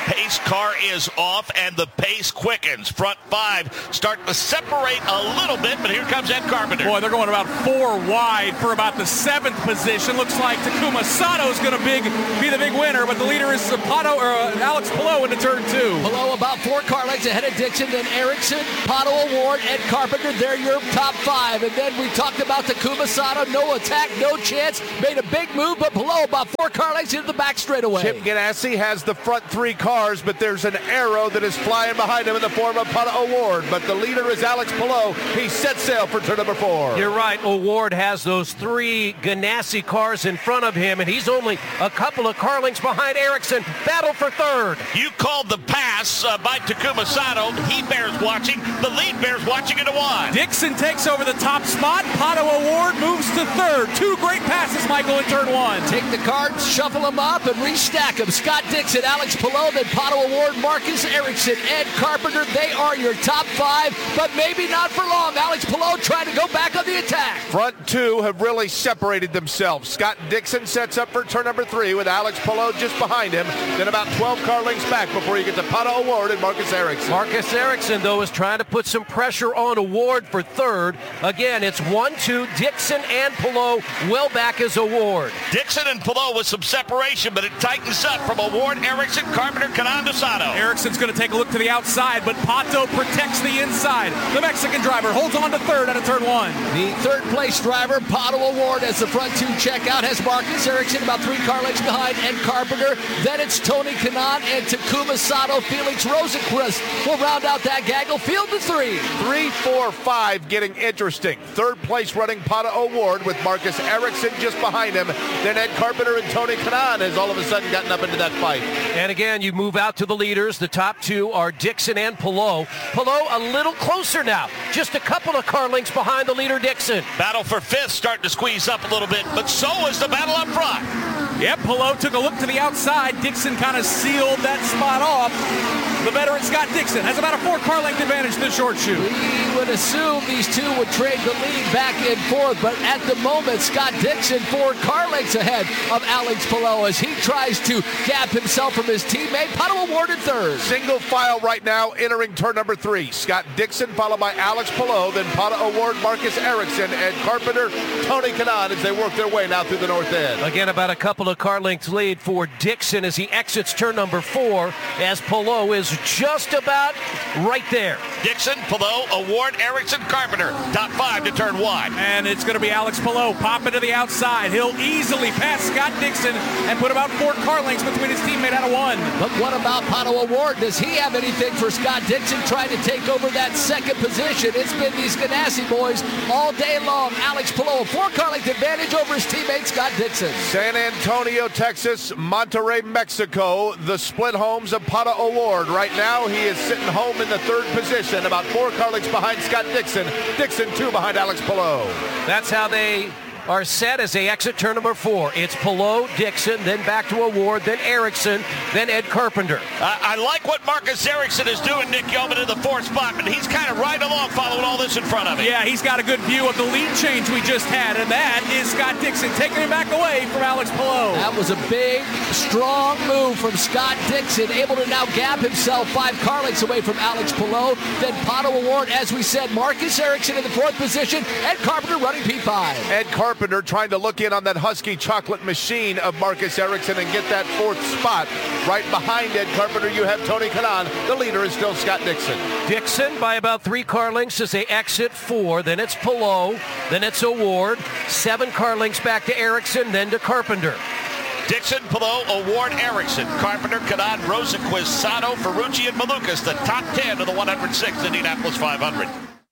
[SPEAKER 2] Pace car is off, and the pace quickens. Front five start to separate a little bit, but here comes Ed Carpenter.
[SPEAKER 5] Boy, they're going about four wide for about the seventh position. Looks like Takuma Sato is going to big be the big winner, but the leader is Pato, or uh, Alex Palou into turn two.
[SPEAKER 6] Palou about four car lengths ahead of Dixon, then Ericsson, Pato Award, Ed Carpenter. They're your top five. And then we talked about Takuma Sato. No attack, no chance. Made a big move, but Palou about four car lengths into the back straightaway.
[SPEAKER 3] Chip Ganassi has the front three cars, but there's an arrow that is flying behind him in the form of Pato Award. But the leader is Alex Palou. He sets sail for turn number four.
[SPEAKER 4] You're right. Award has those three Ganassi cars in front of him, and he's only a couple of car lengths behind Ericsson. Battle for third.
[SPEAKER 2] You called the pass uh, by Takuma Sato. He bears watching. The lead bears watching into one.
[SPEAKER 5] Dixon takes over the top spot. Pato Award moves to third. Two great passes, Michael, in turn one.
[SPEAKER 6] Take the cards, shuffle them up, and restack them. Scott Dixon, Alex Palou, then Pato Award, Marcus Ericsson, Ed Carpenter. They are your top five, but maybe not for long. Alex Palou trying to go back on the attack.
[SPEAKER 3] Front two have really separated themselves. Scott Dixon sets up for turn number three with Alex Palou just behind him. Then about twelve car lengths back before you get to Pato Award and Marcus Ericsson.
[SPEAKER 4] Marcus Ericsson, though, is trying to put some pressure on Award for third. Again, it's one two, Dixon and Palou well back as Award.
[SPEAKER 2] Dixon and Palou with some separation, but it tightens up from Award, Ericsson, Carpenter, Kanaan, Sato.
[SPEAKER 5] Ericsson's going to take a look to the outside, but Pato protects the inside. The Mexican driver holds on to third out of turn one.
[SPEAKER 6] The third place driver, Pato Award, as the front two check out, has Marcus Ericsson about three car lengths behind Ed Carpenter. Then it's Tony Kanaan and Takuma Sato. Felix Rosenquist will round out that gaggle. Field to three.
[SPEAKER 3] Three, four, five getting interesting. Third place running Pato Award with Marcus Ericsson just behind him. Then Ed Carpenter and Tony Kanaan has all of a sudden gotten up into that fight.
[SPEAKER 4] And again, you move out to the leaders. The top two are Dixon and Palou. Palou a little closer now. Just a couple of car lengths behind the leader, Dixon.
[SPEAKER 2] Battle for fifth starting to squeeze up a little bit, but so is the battle up front.
[SPEAKER 5] Yep, Palou took a look to the outside. Dixon kind of sealed that spot off. The veteran Scott Dixon has about a four car length advantage to the short shoot.
[SPEAKER 6] We would assume these two would trade the lead back and forth, but at the moment, Scott Dixon four car lengths ahead of Alex Palou as he tries to gap himself from his teammate. Pato Award in third.
[SPEAKER 3] Single file right now entering turn number three. Scott Dixon followed by Alex Palou, then Pato Award, Marcus Ericsson, Ed Carpenter, Tony Kanaan as they work their way now through the north end.
[SPEAKER 4] Again, about a couple of car lengths lead for Dixon as he exits turn number four, as Palou is just about right there.
[SPEAKER 2] Dixon, Palou, Award, Ericsson, Carpenter. Top five to turn one.
[SPEAKER 5] And it's going to be Alex Palou popping to the outside. He'll easily pass Scott Dixon and put about four car lengths between his teammate out of one.
[SPEAKER 6] But what about Pato Award? Does he have anything for Scott Dixon trying to take over that second position? It's been these Ganassi boys all day long. Alex Palou, a four car length advantage over his teammate Scott Dixon.
[SPEAKER 3] San Antonio, Texas, Monterrey, Mexico, the split homes of Pato Award. Right now, he is sitting home in the third position, about four car lengths behind Scott Dixon. Dixon, two behind Alex Palou.
[SPEAKER 4] That's how they are set as they exit turn number four. It's Palou, Dixon, then back to Award, then Ericsson, then Ed Carpenter.
[SPEAKER 2] Uh, I like what Marcus Ericsson is doing, Nick Yeoman, in the fourth spot, but he's kind of right along following all this in front of him.
[SPEAKER 5] Yeah, he's got a good view of the lead change we just had, and that is Scott Dixon taking him back away from Alex Palou.
[SPEAKER 6] That was a big, strong move from Scott Dixon, able to now gap himself five car lengths away from Alex Palou. Then Pato Award, as we said, Marcus Ericsson in the fourth position, Ed Carpenter running P five.
[SPEAKER 3] Ed Carpenter trying to look in on that Husky chocolate machine of Marcus Ericsson and get that fourth spot. Right behind Ed Carpenter, you have Tony Kanaan. The leader is still Scott Dixon.
[SPEAKER 4] Dixon by about three car lengths as they exit four. Then it's Palou. Then it's Award. Seven car lengths back to Ericsson, then to Carpenter.
[SPEAKER 2] Dixon, Palou, Award, Ericsson, Carpenter, Kanaan, Rosenquist, Sato, Ferrucci, and Malukas, the top ten of the one oh six Indianapolis five hundred.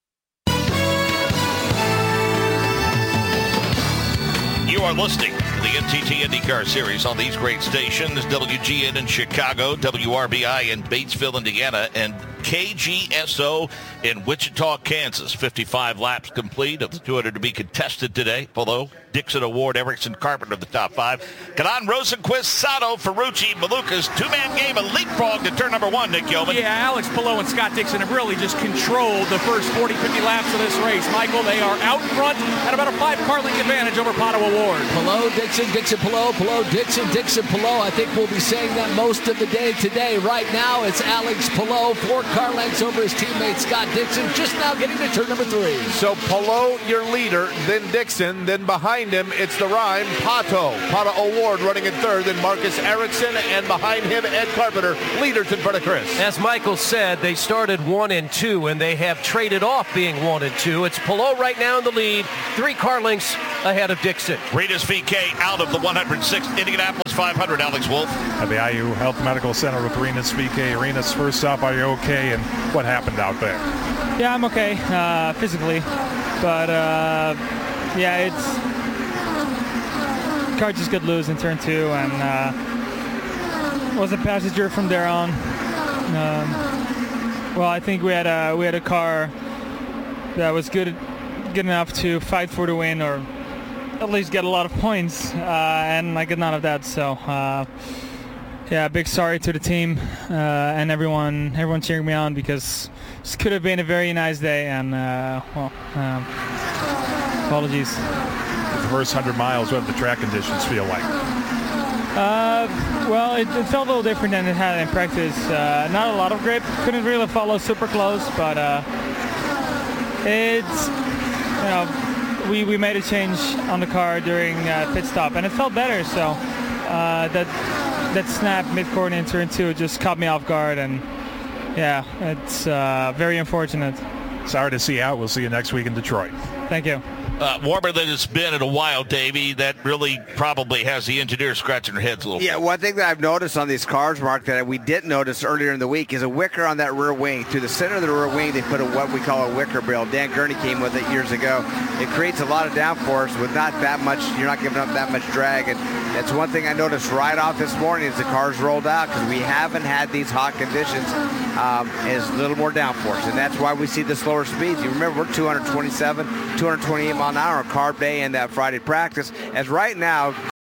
[SPEAKER 2] You are listening to the N T T IndyCar Series on these great stations, W G N in Chicago, W R B I in Batesville, Indiana, and K G S O in Wichita, Kansas. fifty-five laps complete of the two hundred to be contested today. Below, Dixon Award, Erickson Carpenter, the top five. Kanan, Rosenquist, Sato, Ferrucci, Malukas, two-man game, a leapfrog to turn number one, Nick Yeoman.
[SPEAKER 5] Yeah, Alex Palou and Scott Dixon have really just controlled the first forty, fifty laps of this race. Michael, they are out in front at about a five-car length advantage over Pato Award.
[SPEAKER 6] Palou, Dixon, Dixon, Palou, Palou, Dixon, Dixon, Palou. I think we'll be saying that most of the day today. Right now, it's Alex Palou, four car lengths over his teammate Scott Dixon, just now getting to turn number three.
[SPEAKER 3] So Palou, your leader, then Dixon, then behind him, it's the rhyme, Pato. Pato Award running in third, then Marcus Erickson, and behind him, Ed Carpenter, leaders in front of Chris.
[SPEAKER 4] As Michael said, they started one and two, and they have traded off being one and two. It's Palou right now in the lead, three car lengths ahead of Dixon.
[SPEAKER 2] Reedus V K out of the one hundred sixth Indianapolis five hundred, Alex Wolf.
[SPEAKER 11] At the I U Health Medical Center with Reedus V K. Reedus, first off, are you okay, and what happened out there?
[SPEAKER 14] Yeah, I'm okay, uh, physically, but uh, yeah, it's car just got loose in turn two, and uh, was a passenger from there on. Um, well, I think we had a we had a car that was good good enough to fight for the win, or at least get a lot of points, uh, and I got none of that. So uh, yeah, big sorry to the team uh, and everyone everyone cheering me on, because this could have been a very nice day, and uh, well, um, apologies.
[SPEAKER 11] The first one hundred miles, what did the track conditions feel like?
[SPEAKER 14] Uh, well, it, it felt a little different than it had in practice. Uh, not a lot of grip, couldn't really follow super close, but uh, it's, you know, we, we made a change on the car during uh, pit stop, and it felt better. So uh, that that snap mid-corner in turn two just caught me off guard, and yeah, it's uh, very unfortunate.
[SPEAKER 11] Sorry to see you out. We'll see you next week in Detroit.
[SPEAKER 14] Thank you.
[SPEAKER 2] Uh, warmer than it's been in a while, Davey. That really probably has the engineers scratching their heads a little
[SPEAKER 1] yeah,
[SPEAKER 2] bit.
[SPEAKER 1] one thing that I've noticed on these cars, Mark, that we didn't notice earlier in the week is a wicker on that rear wing. Through the center of the rear wing, they put a what we call a wicker bill. Dan Gurney came with it years ago. It creates a lot of downforce with not that much, you're not giving up that much drag. And that's one thing I noticed right off this morning as the cars rolled out, because we haven't had these hot conditions, um, is a little more downforce. And that's why we see the slower speeds. You remember, we're two twenty-seven, two twenty-eight mile an hour on carb day and that Friday practice. As right now,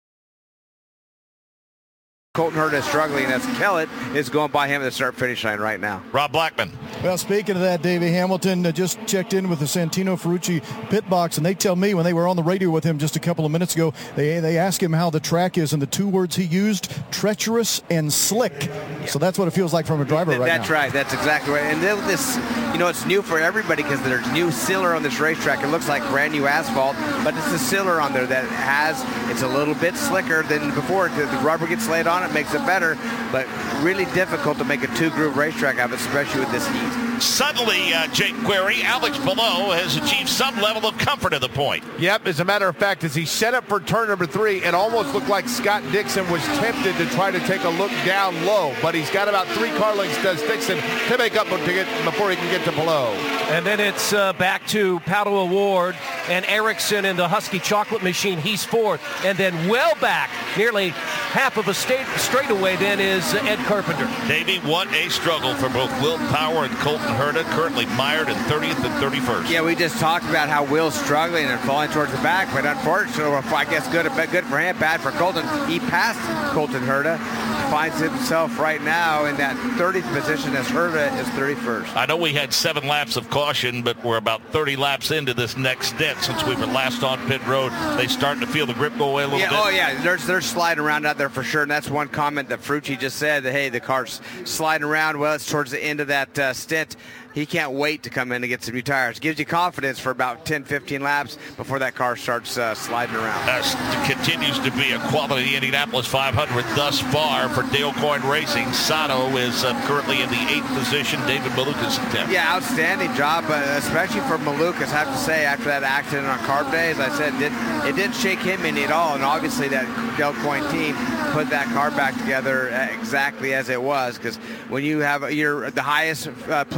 [SPEAKER 1] Colton Herta is struggling as Kellett is going by him at the start-finish line right now.
[SPEAKER 2] Rob Blackman.
[SPEAKER 7] Well, speaking of that, Davey Hamilton uh, just checked in with the Santino Ferrucci pit box, and they tell me when they were on the radio with him just a couple of minutes ago, they they asked him how the track is, and the two words he used, treacherous and slick. Yeah. So that's what it feels like from a driver right
[SPEAKER 1] that's
[SPEAKER 7] now.
[SPEAKER 1] That's right. That's exactly right. And this, you know, it's new for everybody because there's new sealer on this racetrack. It looks like brand new asphalt, but it's a sealer on there that has, it's a little bit slicker than before. The rubber gets laid on it, makes it better, but really difficult to make a two-groove racetrack out of it, especially with this heat.
[SPEAKER 2] Suddenly, uh, Jake Query, Alex Palou has achieved some level of comfort at the point.
[SPEAKER 3] Yep, as a matter of fact, as he set up for turn number three, it almost looked like Scott Dixon was tempted to try to take a look down low, but he's got about three car lengths, does Dixon, to make up to get, before he can get to Palou.
[SPEAKER 4] And then it's uh, back to Pato Award and Erickson in the Husky Chocolate Machine. He's fourth. And then well back, nearly half of a state straightaway, then is Ed Carpenter.
[SPEAKER 2] Davey, what a struggle for both Will Power and Colton Herta, currently mired in thirtieth and thirty-first.
[SPEAKER 1] Yeah, we just talked about how Will's struggling and falling towards the back, but unfortunately, I guess good, good for him, bad for Colton. He passed Colton Herta, finds himself right now in that thirtieth position as Herta is thirty-first.
[SPEAKER 2] I know we had seven laps of caution, but we're about thirty laps into this next stint since we were last on pit road. They starting to feel the grip go away a little
[SPEAKER 1] yeah,
[SPEAKER 2] bit.
[SPEAKER 1] Oh, yeah, they're, they're sliding around out there for sure, and that's one comment that Ferrucci just said, that, hey, the car's sliding around. Well, it's towards the end of that uh, stint. He can't wait to come in and get some new tires. Gives you confidence for about ten, fifteen laps before that car starts uh, sliding around.
[SPEAKER 2] Uh, continues to be a quality Indianapolis five hundred thus far for Dale Coyne Racing. Sato is uh, currently in the eighth position. David Malukas in tenth.
[SPEAKER 1] Yeah, outstanding job, but especially for Malukas, I have to say, after that accident on carb day, as I said, it didn't, it didn't shake him any at all. And obviously that Dale Coyne team put that car back together exactly as it was, because when you have you're the highest uh, placed rookie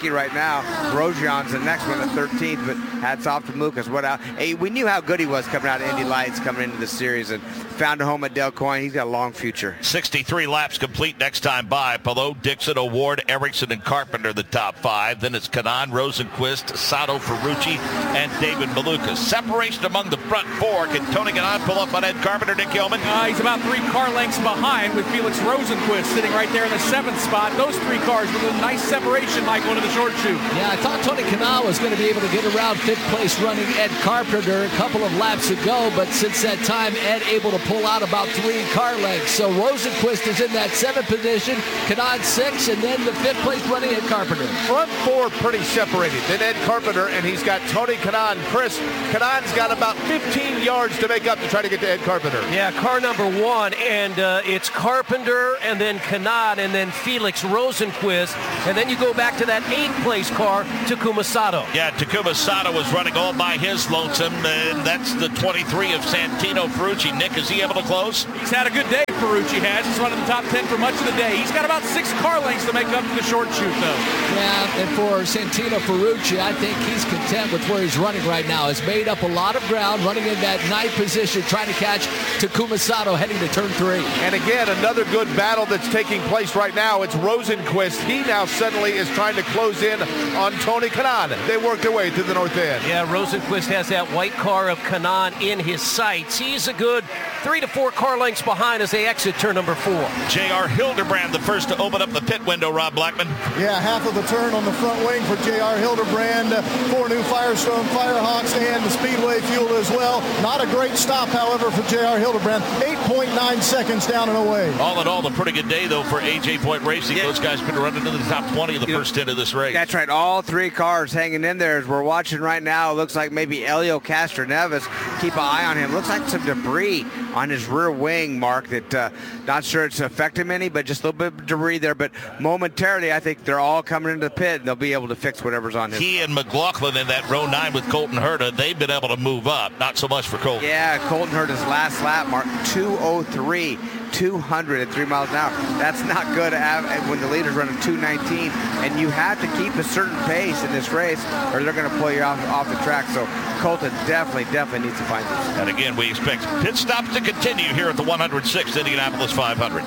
[SPEAKER 1] rookie right now. Grosjean's the next one, the thirteenth, but hats off to Lucas. What out? Hey, we knew how good he was coming out of Indy Lights, coming into the series, and found a home at Del Coyne. He's got a long future.
[SPEAKER 2] sixty-three laps complete next time by. Palou, Dixon, Award, Ericsson, and Carpenter the top five. Then it's Kanaan, Rosenquist, Sato, Ferrucci, and David Malukas. Separation among the front four. Can Tony Kanaan pull up on Ed Carpenter, Nick Yeoman?
[SPEAKER 5] Uh, he's about three car lengths behind with Felix Rosenquist sitting right there in the seventh spot. Those three cars with a nice separation, Michael, into the short chute.
[SPEAKER 6] Yeah, I thought Tony Kanaan was going to be able to get around fifth place running Ed Carpenter a couple of laps ago, but since that time, Ed able to pull out about three car lengths. So Rosenquist is in that seventh position, Kanaan six, and then the fifth place running Ed Carpenter.
[SPEAKER 3] Front four pretty separated. Then Ed Carpenter, and he's got Tony Kanaan. Chris, Kanaan's got about fifteen yards to make up to try to get to Ed Carpenter.
[SPEAKER 4] Yeah, car number one, and uh, it's Carpenter, and then Kanaan, and then Felix Rosenquist, and then you go back to that eighth place car, Takuma Sato.
[SPEAKER 2] Yeah, Takuma Sato was running all by his lonesome, and that's the twenty-three of Santino Ferrucci. Nick, is he able to close?
[SPEAKER 5] He's had a good day, Ferrucci has. He's running the top ten for much of the day. He's got about six car lengths to make up to the short chute, though.
[SPEAKER 6] Yeah, and for Santino Ferrucci, I think he's content with where he's running right now. He's made up a lot of ground, running in that ninth position, trying to catch Takuma Sato heading to turn three.
[SPEAKER 3] And again, another good battle that's taking place right now. It's Rosenquist. He now suddenly is trying to close in on Tony Kanaan. They work their way through the north end.
[SPEAKER 4] Yeah, Rosenquist has that white car of Kanaan in his sights. He's a good three to four car lengths behind as they exit turn number four.
[SPEAKER 2] J R Hildebrand, the first to open up the pit window, Rob Blackman.
[SPEAKER 7] Yeah, half of the turn on the front wing for J R Hildebrand. Four new Firestone Firehawks and the Speedway fuel as well. Not a great stop, however, for J R Hildebrand. eight point nine seconds down and away.
[SPEAKER 2] All in all, a pretty good day, though, for A J Point Racing. Yeah. Those guys been running into the top twenty of the yeah. first ten of this race.
[SPEAKER 1] That's right. All three cars hanging in there as we're watching right now. It looks like maybe Elio Castroneves. Keep an eye on him. Looks like some debris on his rear wing, Mark, that uh, not sure it's affecting him any, but just a little bit of debris there. But momentarily, I think they're all coming into the pit, and they'll be able to fix whatever's on his.
[SPEAKER 2] He and McLaughlin in that row nine with Colton Herta, they've been able to move up. Not so much for Colton.
[SPEAKER 1] Yeah, Colton Herta's last lap, Mark, two oh three. two hundred at three miles an hour. That's not good when the leader's running two nineteen, and you have to keep a certain pace in this race or they're going to pull you off, off the track. So Colton definitely, definitely needs to find this.
[SPEAKER 2] And again, we expect pit stops to continue here at the one oh sixth Indianapolis five hundred.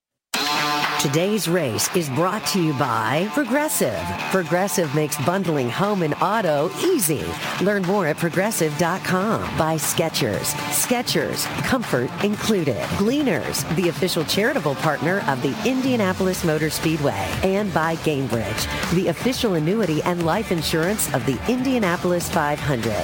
[SPEAKER 9] Today's race is brought to you by Progressive. Progressive makes bundling home and auto easy. Learn more at progressive dot com. By Skechers. Skechers, comfort included. Gleaners, the official charitable partner of the Indianapolis Motor Speedway. And by Gainbridge, the official annuity and life insurance of the Indianapolis five hundred.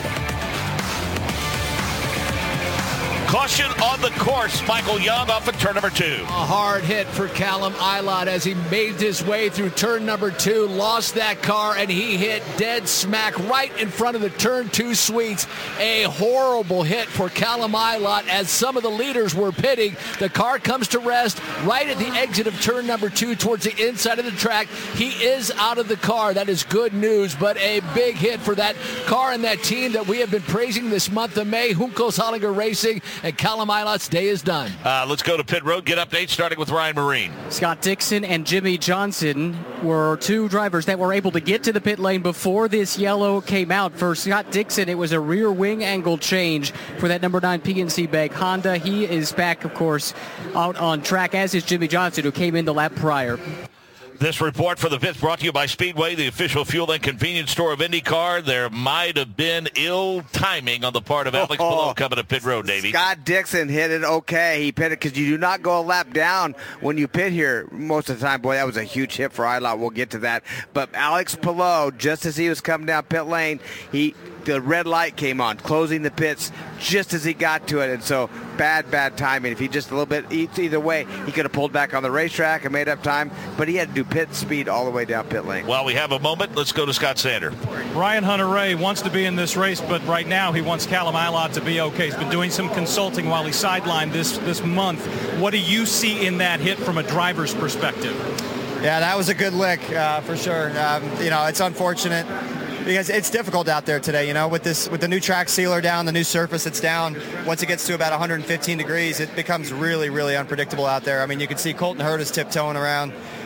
[SPEAKER 2] Caution on the course. Michael Young off at turn number two.
[SPEAKER 6] A hard hit for Callum Ilott as he made his way through turn number two, lost that car, and he hit dead smack right in front of the turn two suites. A horrible hit for Callum Ilott as some of the leaders were pitting. The car comes to rest right at the exit of turn number two towards the inside of the track. He is out of the car. That is good news, but a big hit for that car and that team that we have been praising this month of May, Juncos Hollinger Racing. And Callum Ilott's day is done.
[SPEAKER 2] Uh, let's go to pit road. Get updates starting with Ryan Marine.
[SPEAKER 10] Scott Dixon and Jimmy Johnson were two drivers that were able to get to the pit lane before this yellow came out. For Scott Dixon, it was a rear wing angle change for that number nine P N C Bank Honda. He is back, of course, out on track, as is Jimmy Johnson, who came in the lap prior.
[SPEAKER 2] This report for the fifth brought to you by Speedway, the official fuel and convenience store of IndyCar. There might have been ill timing on the part of Alex Palou oh, coming to pit road, Davey.
[SPEAKER 1] Scott Dixon hit it okay. He pitted because you do not go a lap down when you pit here most of the time. Boy, that was a huge hit for Ilott. We'll get to that. But Alex Palou, just as he was coming down pit lane, he the red light came on, closing the pits just as he got to it. And so bad, bad timing. If he just a little bit either way, he could have pulled back on the racetrack and made up time. But he had to do pit speed all the way down pit lane.
[SPEAKER 2] While we have a moment, let's go to Scott Sander.
[SPEAKER 12] Ryan Hunter-Reay wants to be in this race, but right now he wants Callum Ilott to be okay. He's been doing some consulting while he's sidelined this, this month. What do you see in that hit from a driver's perspective?
[SPEAKER 15] Yeah, that was a good lick uh, for sure. Um, you know, it's unfortunate because it's difficult out there today, you know, with this, with the new track sealer down, the new surface that's down. Once it gets to about one hundred fifteen degrees, it becomes really, really unpredictable out there. I mean, you can see Colton Herta's tiptoeing around.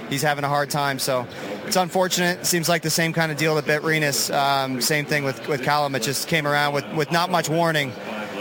[SPEAKER 15] he's having a hard time. So it's unfortunate. Seems like the same kind of deal with Bit Renus. Um, same thing with, with Callum. It just came around with, with not much warning.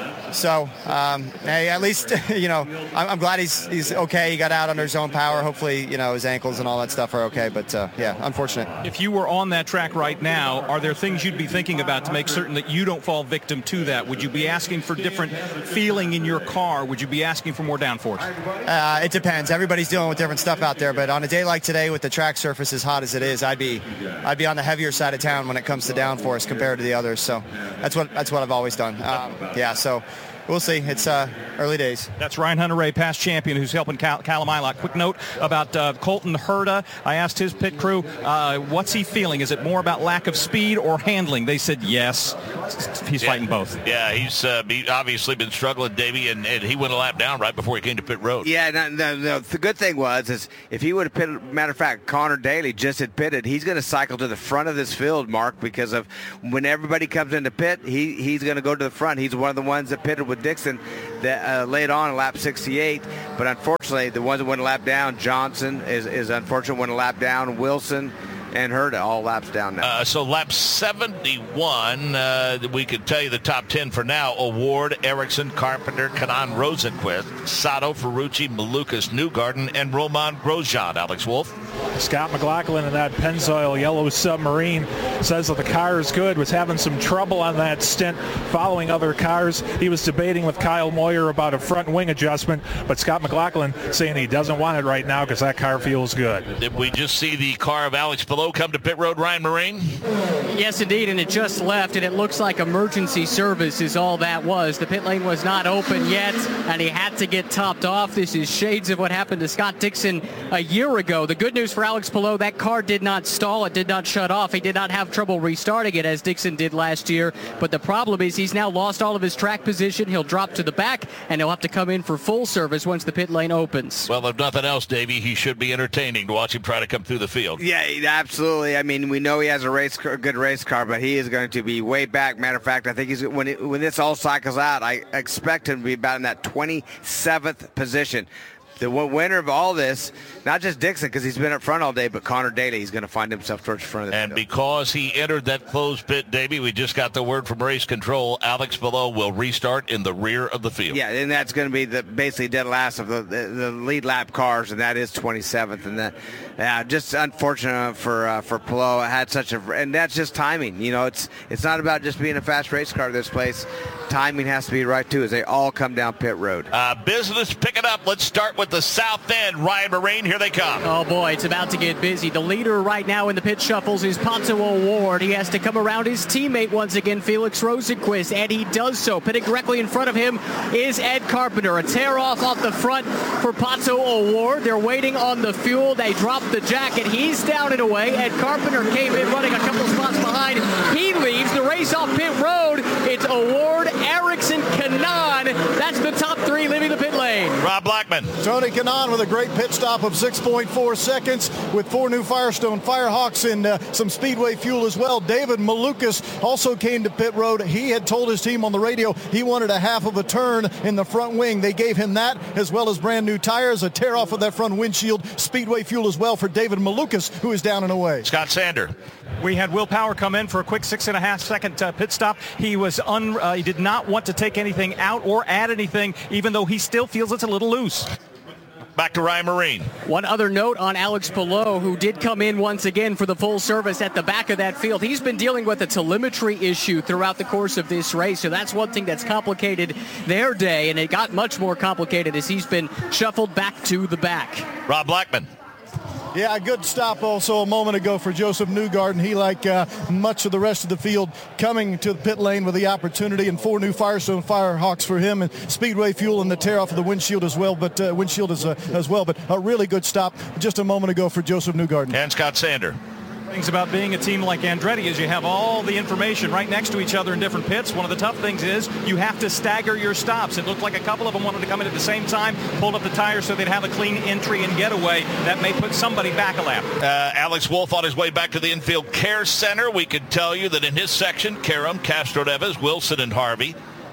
[SPEAKER 15] So, um, hey, at least, you know, I'm, I'm glad he's he's okay. He got out under his own power. Hopefully, you know, his ankles and all that stuff are okay. But, uh, yeah, unfortunate.
[SPEAKER 12] If you were on that track right now, are there things you'd be thinking about to make certain that you don't fall victim to that? Would you be asking for different feeling in your car? Would you be asking for more downforce?
[SPEAKER 15] Uh, it depends. Everybody's dealing with different stuff out there. But on a day like today with the track surface as hot as it is, I'd be I'd be on the heavier side of town when it comes to downforce compared to the others. So that's what that's what I've always done. Um, yeah, so we'll see. It's uh, early days.
[SPEAKER 12] That's Ryan Hunter-Reay, past champion, who's helping Cal- Callum Ilott. Quick note about uh, Colton Herta. I asked his pit crew, uh, what's he feeling? Is it more about lack of speed or handling? They said yes. He's
[SPEAKER 2] yeah.
[SPEAKER 12] fighting both.
[SPEAKER 2] Yeah, he's uh, he obviously been struggling, Davey, and, and he went a lap down right before he came to pit road.
[SPEAKER 1] Yeah, no, no, no, the good thing was is if he would have pitted, matter of fact, Connor Daly just had pitted, he's going to cycle to the front of this field, Mark, because of when everybody comes into pit, he he's going to go to the front. He's one of the ones that pitted with Dixon that uh, laid on lap sixty-eight, but unfortunately the ones that went a lap down, Johnson is, is unfortunate, went a lap down, Wilson and Herta all laps down now.
[SPEAKER 2] Uh, so lap seventy-one, uh, we could tell you the top ten for now: Award, Ericsson, Carpenter, Kanaan, Rosenquist, Sato, Ferrucci, Malukas, Newgarden, and Roman Grosjean. Alex Wolf.
[SPEAKER 11] Scott McLaughlin in that Pennzoil yellow submarine says that the car is good, was having some trouble on that stint following other cars. He was debating with Kyle Moyer about a front wing adjustment, but Scott McLaughlin saying he doesn't want it right now because that car feels good.
[SPEAKER 2] Did we just see the car of Alex Palou come to pit road, Ryan Marine?
[SPEAKER 10] Yes, indeed, and it just left, and it looks like emergency service is all that was. The pit lane was not open yet, and he had to get topped off. This is shades of what happened to Scott Dixon a year ago. The good news for Alex Palou, that car did not stall. It did not shut off. He did not have trouble restarting it as Dixon did last year, but the problem is he's now lost all of his track position. He'll drop to the back, and he'll have to come in for full service once the pit lane opens.
[SPEAKER 2] Well, if nothing else, Davey, he should be entertaining to watch him try to come through the field.
[SPEAKER 1] Yeah, absolutely. I mean, we know he has a race car, good race car, but he is going to be way back. Matter of fact, I think he's when it, when this all cycles out, I expect him to be about in that twenty-seventh position. The winner of all this, not just Dixon, because he's been up front all day, but Connor Daly, he's going to find himself towards the front of the
[SPEAKER 2] And
[SPEAKER 1] field.
[SPEAKER 2] because he entered that closed pit, Davey, we just got the word from race control. Alex Palou will restart in the rear of the field.
[SPEAKER 1] Yeah, and that's going to be the basically dead last of the, the, the lead lap cars, and that is twenty-seventh. And that, yeah, just unfortunate for uh, for Palou. It had such a, and that's just timing. You know, it's it's not about just being a fast race car. This place, timing has to be right too, as they all come down pit road.
[SPEAKER 2] Uh, business picking up. Let's start with the south end. Ryan Marine, here they come.
[SPEAKER 10] Oh boy, it's about to get busy. The leader right now in the pit shuffles is Pato O'Ward. He has to come around his teammate once again, Felix Rosenquist, and he does so. Pitting directly in front of him is Ed Carpenter. A tear off off the front for Pato O'Ward. They're waiting on the fuel. They drop the jacket. He's down and away. Ed Carpenter came in running a couple spots behind. He leaves the race off pit road. It's O'Ward, Ericsson, Kanaan. That's the top three leaving the pit lane.
[SPEAKER 2] Rob Blackman.
[SPEAKER 7] Tony Kanaan with a great pit stop of six point four seconds with four new Firestone Firehawks and uh, some Speedway fuel as well. David Malukas also came to pit road. He had told his team on the radio he wanted a half of a turn in the front wing. They gave him that, as well as brand new tires, a tear off of that front windshield, Speedway fuel as well for David Malukas, who is down and away.
[SPEAKER 2] Scott Sander.
[SPEAKER 12] We had Will Power come in for a quick six and a half second uh, pit stop. He was un, uh, he did not want to take anything out or add anything, even though he still feels it's a little loose.
[SPEAKER 2] Back to Ryan Marine.
[SPEAKER 10] One other note on Alex Palou, who did come in once again for the full service at the back of that field. He's been dealing with a telemetry issue throughout the course of this race, so that's one thing that's complicated their day, and it got much more complicated as he's been shuffled back to the back.
[SPEAKER 2] Rob Blackman.
[SPEAKER 7] Yeah, a good stop also a moment ago for Joseph Newgarden. He, like uh, much of the rest of the field, coming to the pit lane with the opportunity, and four new Firestone Firehawks for him, and Speedway fuel and the tear off of the windshield as well. But uh, windshield as, uh, as well. But a really good stop just a moment ago for Joseph Newgarden.
[SPEAKER 2] And Scott Sander.
[SPEAKER 12] Things about being a team like Andretti is you have all the information right next to each other in different pits. One of the tough things is you have to stagger your stops. It looked like a couple of them wanted to come in at the same time, pulled up the tires so they'd have a clean entry and getaway. That may put somebody back a lap.
[SPEAKER 2] Uh, Alex Wolf on his way back to the infield care center. We can tell you that in his section, Karam, Castro Neves, Wilson, and Harvey.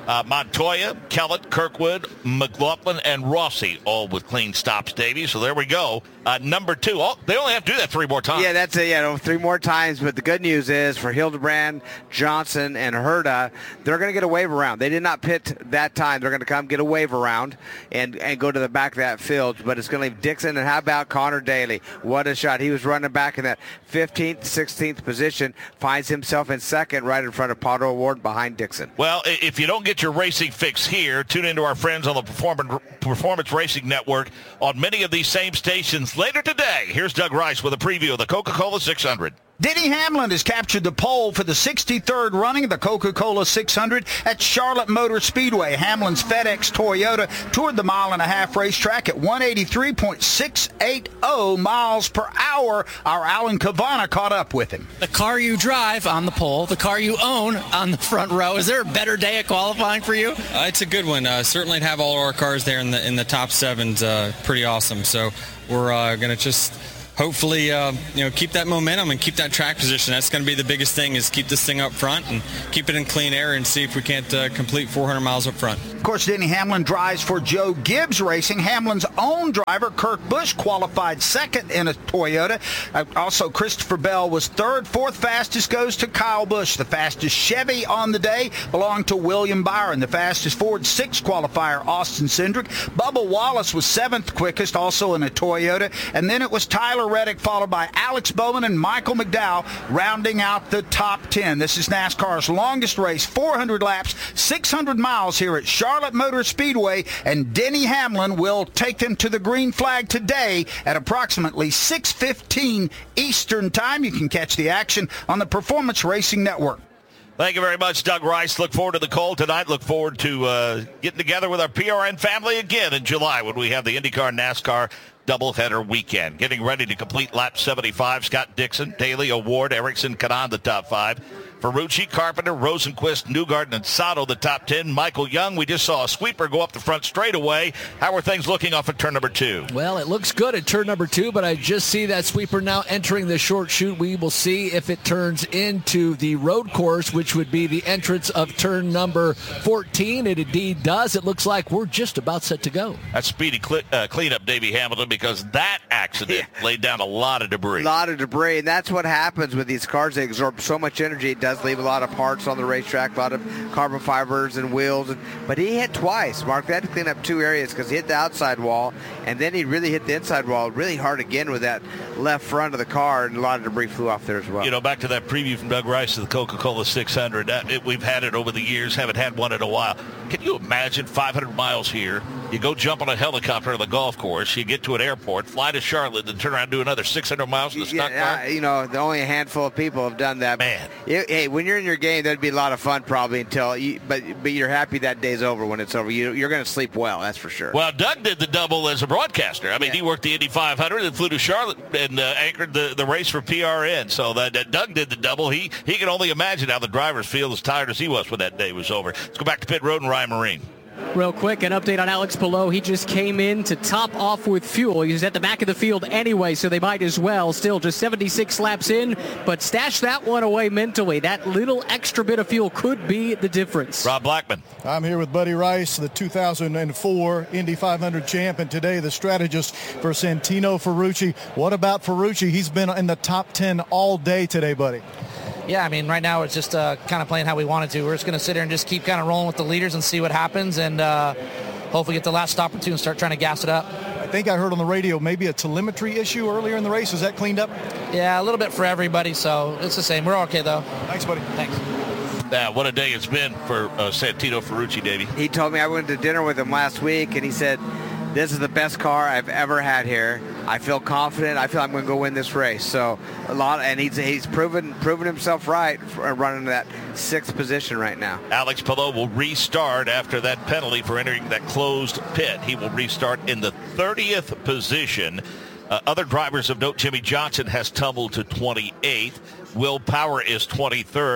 [SPEAKER 2] Uh, Montoya, Kellett, Kirkwood, McLaughlin, and Rossi, all with clean stops, Davey. So there we go. Uh, number two. Oh, they only have to do that three more times.
[SPEAKER 1] Yeah, that's it. Yeah, no, three more times. But the good news is for Hildebrand, Johnson, and Herta, they're going to get a wave around. They did not pit that time. They're going to come get a wave around and, and go to the back of that field. But it's going to leave Dixon. And how about Connor Daly? What a shot. He was running back in that fifteenth, sixteenth position, finds himself in second right in front of Pato O'Ward behind Dixon.
[SPEAKER 2] Well, if you don't get your racing fix here, tune into our friends on the Performance, Performance Racing Network on many of these same stations later today. Here's Doug Rice with a preview of the Coca-Cola six hundred.
[SPEAKER 16] Denny Hamlin has captured the pole for the sixty-third running of the Coca-Cola six hundred at Charlotte Motor Speedway. Hamlin's FedEx Toyota toured the mile and a half racetrack at one eighty-three point six eight zero miles per hour. Our Alan Cavana caught up with him.
[SPEAKER 17] The car you drive on the pole, the car you own on the front row. Is there a better day of qualifying for you?
[SPEAKER 18] Uh, it's a good one. Uh, certainly to have all our cars there in the in the top seven's uh, pretty awesome. So we're uh, going to just hopefully, uh, you know, keep that momentum and keep that track position. That's going to be the biggest thing, is keep this thing up front and keep it in clean air and see if we can't uh, complete four hundred miles up front.
[SPEAKER 16] Of course, Denny Hamlin drives for Joe Gibbs Racing. Hamlin's own driver, Kurt Busch, qualified second in a Toyota. Uh, also, Christopher Bell was third. Fourth fastest goes to Kyle Busch. The fastest Chevy on the day belonged to William Byron. The fastest Ford six qualifier, Austin Cindric. Bubba Wallace was seventh quickest, also in a Toyota. And then it was Tyler Reddick, followed by Alex Bowman and Michael McDowell, rounding out the top ten. This is NASCAR's longest race, four hundred laps, six hundred miles here at Charlotte Motor Speedway, and Denny Hamlin will take them to the green flag today at approximately six fifteen Eastern Time. You can catch the action on the Performance Racing Network.
[SPEAKER 2] Thank you very much, Doug Rice. Look forward to the call tonight. Look forward to uh, getting together with our P R N family again in July when we have the IndyCar NASCAR doubleheader weekend. Getting ready to complete lap seventy-five. Scott Dixon, Daly, O'Ward, Erickson, Kanan, the top five. Ferrucci, Carpenter, Rosenquist, Newgarden, and Sato, the top ten. Michael Young, we just saw a sweeper go up the front straightaway. How are things looking off at turn number two?
[SPEAKER 6] Well, it looks good at turn number two, but I just see that sweeper now entering the short chute. We will see if it turns into the road course, which would be the entrance of turn number fourteen. It indeed does. It looks like we're just about set to go.
[SPEAKER 2] That's speedy cl- uh, cleanup, Davey Hamilton, because that accident yeah. laid down a lot of debris.
[SPEAKER 1] A lot of debris, and that's what happens with these cars. They absorb so much energy, it does leave a lot of parts on the racetrack, a lot of carbon fibers and wheels. And, but he hit twice, Mark. They had to clean up two areas because he hit the outside wall, and then he really hit the inside wall really hard again with that left front of the car, and a lot of debris flew off there as well.
[SPEAKER 2] You know, back to that preview from Doug Rice of the Coca-Cola six hundred. That, it, we've had it over the years, haven't had one in a while. Can you imagine five hundred miles here? You go jump on a helicopter on the golf course, you get to an airport, fly to Charlotte, then turn around and do another six hundred miles in the stock
[SPEAKER 1] yeah,
[SPEAKER 2] car?
[SPEAKER 1] You know, the only a handful of people have done that.
[SPEAKER 2] Man.
[SPEAKER 1] It, hey, when you're in your game, that'd be a lot of fun probably until you, but but you're happy that day's over when it's over. You, you're going to sleep well, that's for sure.
[SPEAKER 2] Well, Doug did the double as a broadcaster. I mean,
[SPEAKER 1] yeah.
[SPEAKER 2] he worked the Indy five hundred and flew to Charlotte and uh, anchored the, the race for P R N. So that, that Doug did the double. He, he can only imagine how the drivers feel as tired as he was when that day was over. Let's go back to pit road and Ryan Marine.
[SPEAKER 10] Real quick, an update on Alex Palou. He just came in to top off with fuel. He was at the back of the field anyway, so they might as well. Still just seventy-six laps in, but stash that one away mentally. That little extra bit of fuel could be the difference.
[SPEAKER 2] Rob Blackman.
[SPEAKER 7] I'm here with Buddy Rice, the two thousand four Indy five hundred champ, and today the strategist for Santino Ferrucci. What about Ferrucci? He's been in the top ten all day today, buddy.
[SPEAKER 19] Yeah, I mean, right now it's just uh, kind of playing how we wanted to. We're just going to sit here and just keep kind of rolling with the leaders and see what happens, and uh, hopefully get the last stop or two and start trying to gas it up.
[SPEAKER 7] I think I heard on the radio maybe a telemetry issue earlier in the race. Is that cleaned up?
[SPEAKER 19] Yeah, a little bit for everybody, so it's the same. We're okay, though.
[SPEAKER 7] Thanks, buddy.
[SPEAKER 19] Thanks.
[SPEAKER 2] Uh, what a day it's been for uh, Santino Ferrucci, Davey.
[SPEAKER 1] He told me, I went to dinner with him last week, and he said, this is the best car I've ever had here. I feel confident. I feel I'm going to go win this race. So a lot, and he's he's proven proven himself right for running that sixth position right now.
[SPEAKER 2] Alex Palou will restart after that penalty for entering that closed pit. He will restart in the thirtieth position. Uh, other drivers of note, Jimmy Johnson has tumbled to twenty-eighth. Will Power is twenty-third.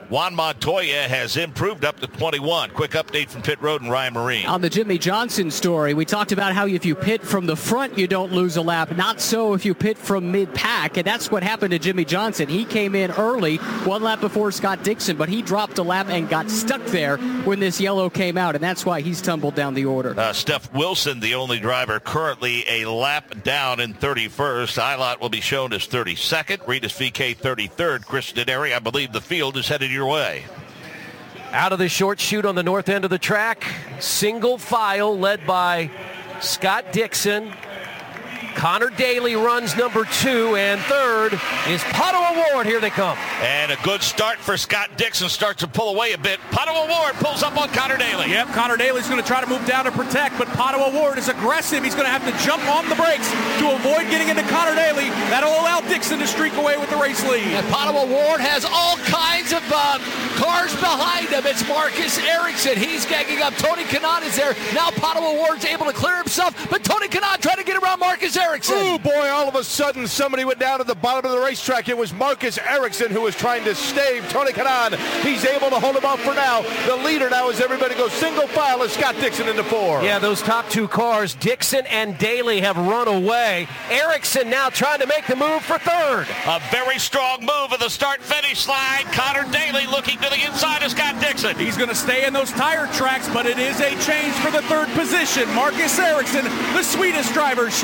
[SPEAKER 2] Juan Montoya has improved up to twenty-one. Quick update from pit road and Ryan Marine.
[SPEAKER 10] On the Jimmy Johnson story, we talked about how if you pit from the front, you don't lose a lap. Not so if you pit from mid-pack, and that's what happened to Jimmy Johnson. He came in early, one lap before Scott Dixon, but he dropped a lap and got stuck there when this yellow came out, and that's why he's tumbled down the order.
[SPEAKER 2] Uh, Steph Wilson, the only driver currently a lap down in thirty-first. Ilott will be shown as thirty-second. Regis V K thirty-third. Chris Denari, I believe the field is headed your way.
[SPEAKER 4] Out of the short chute on the north end of the track, single file led by Scott Dixon. Connor Daly runs number two, and third is Pato O'Ward. Here they come.
[SPEAKER 2] And a good start for Scott Dixon. Starts to pull away a bit. Pato O'Ward pulls up on Connor Daly.
[SPEAKER 5] Yep, Connor Daly's going to try to move down to protect, but Pato O'Ward is aggressive. He's going to have to jump on the brakes to avoid getting into Connor Daly. That'll allow Dixon to streak away with the race lead.
[SPEAKER 6] And Pato O'Ward has all kinds of uh, cars behind him. It's Marcus Ericsson. He's gagging up. Tony Kanaan is there. Now Pato O'Ward's able to clear himself, but Tony Kanaan trying to get around Marcus Ericsson.
[SPEAKER 3] Oh boy, all of a sudden somebody went down to the bottom of the racetrack. It was Marcus Ericsson who was trying to stave Tony Kanaan. He's able to hold him off for now. The leader now is everybody goes single file as Scott Dixon into four.
[SPEAKER 4] Yeah, those top two cars, Dixon and Daly, have run away. Ericsson now trying to make the move for third.
[SPEAKER 2] A very strong move of the start-finish slide. Connor Daly looking to the inside of Scott Dixon.
[SPEAKER 5] He's going to stay in those tire tracks, but it is a change for the third position. Marcus Ericsson, the Swedish driver,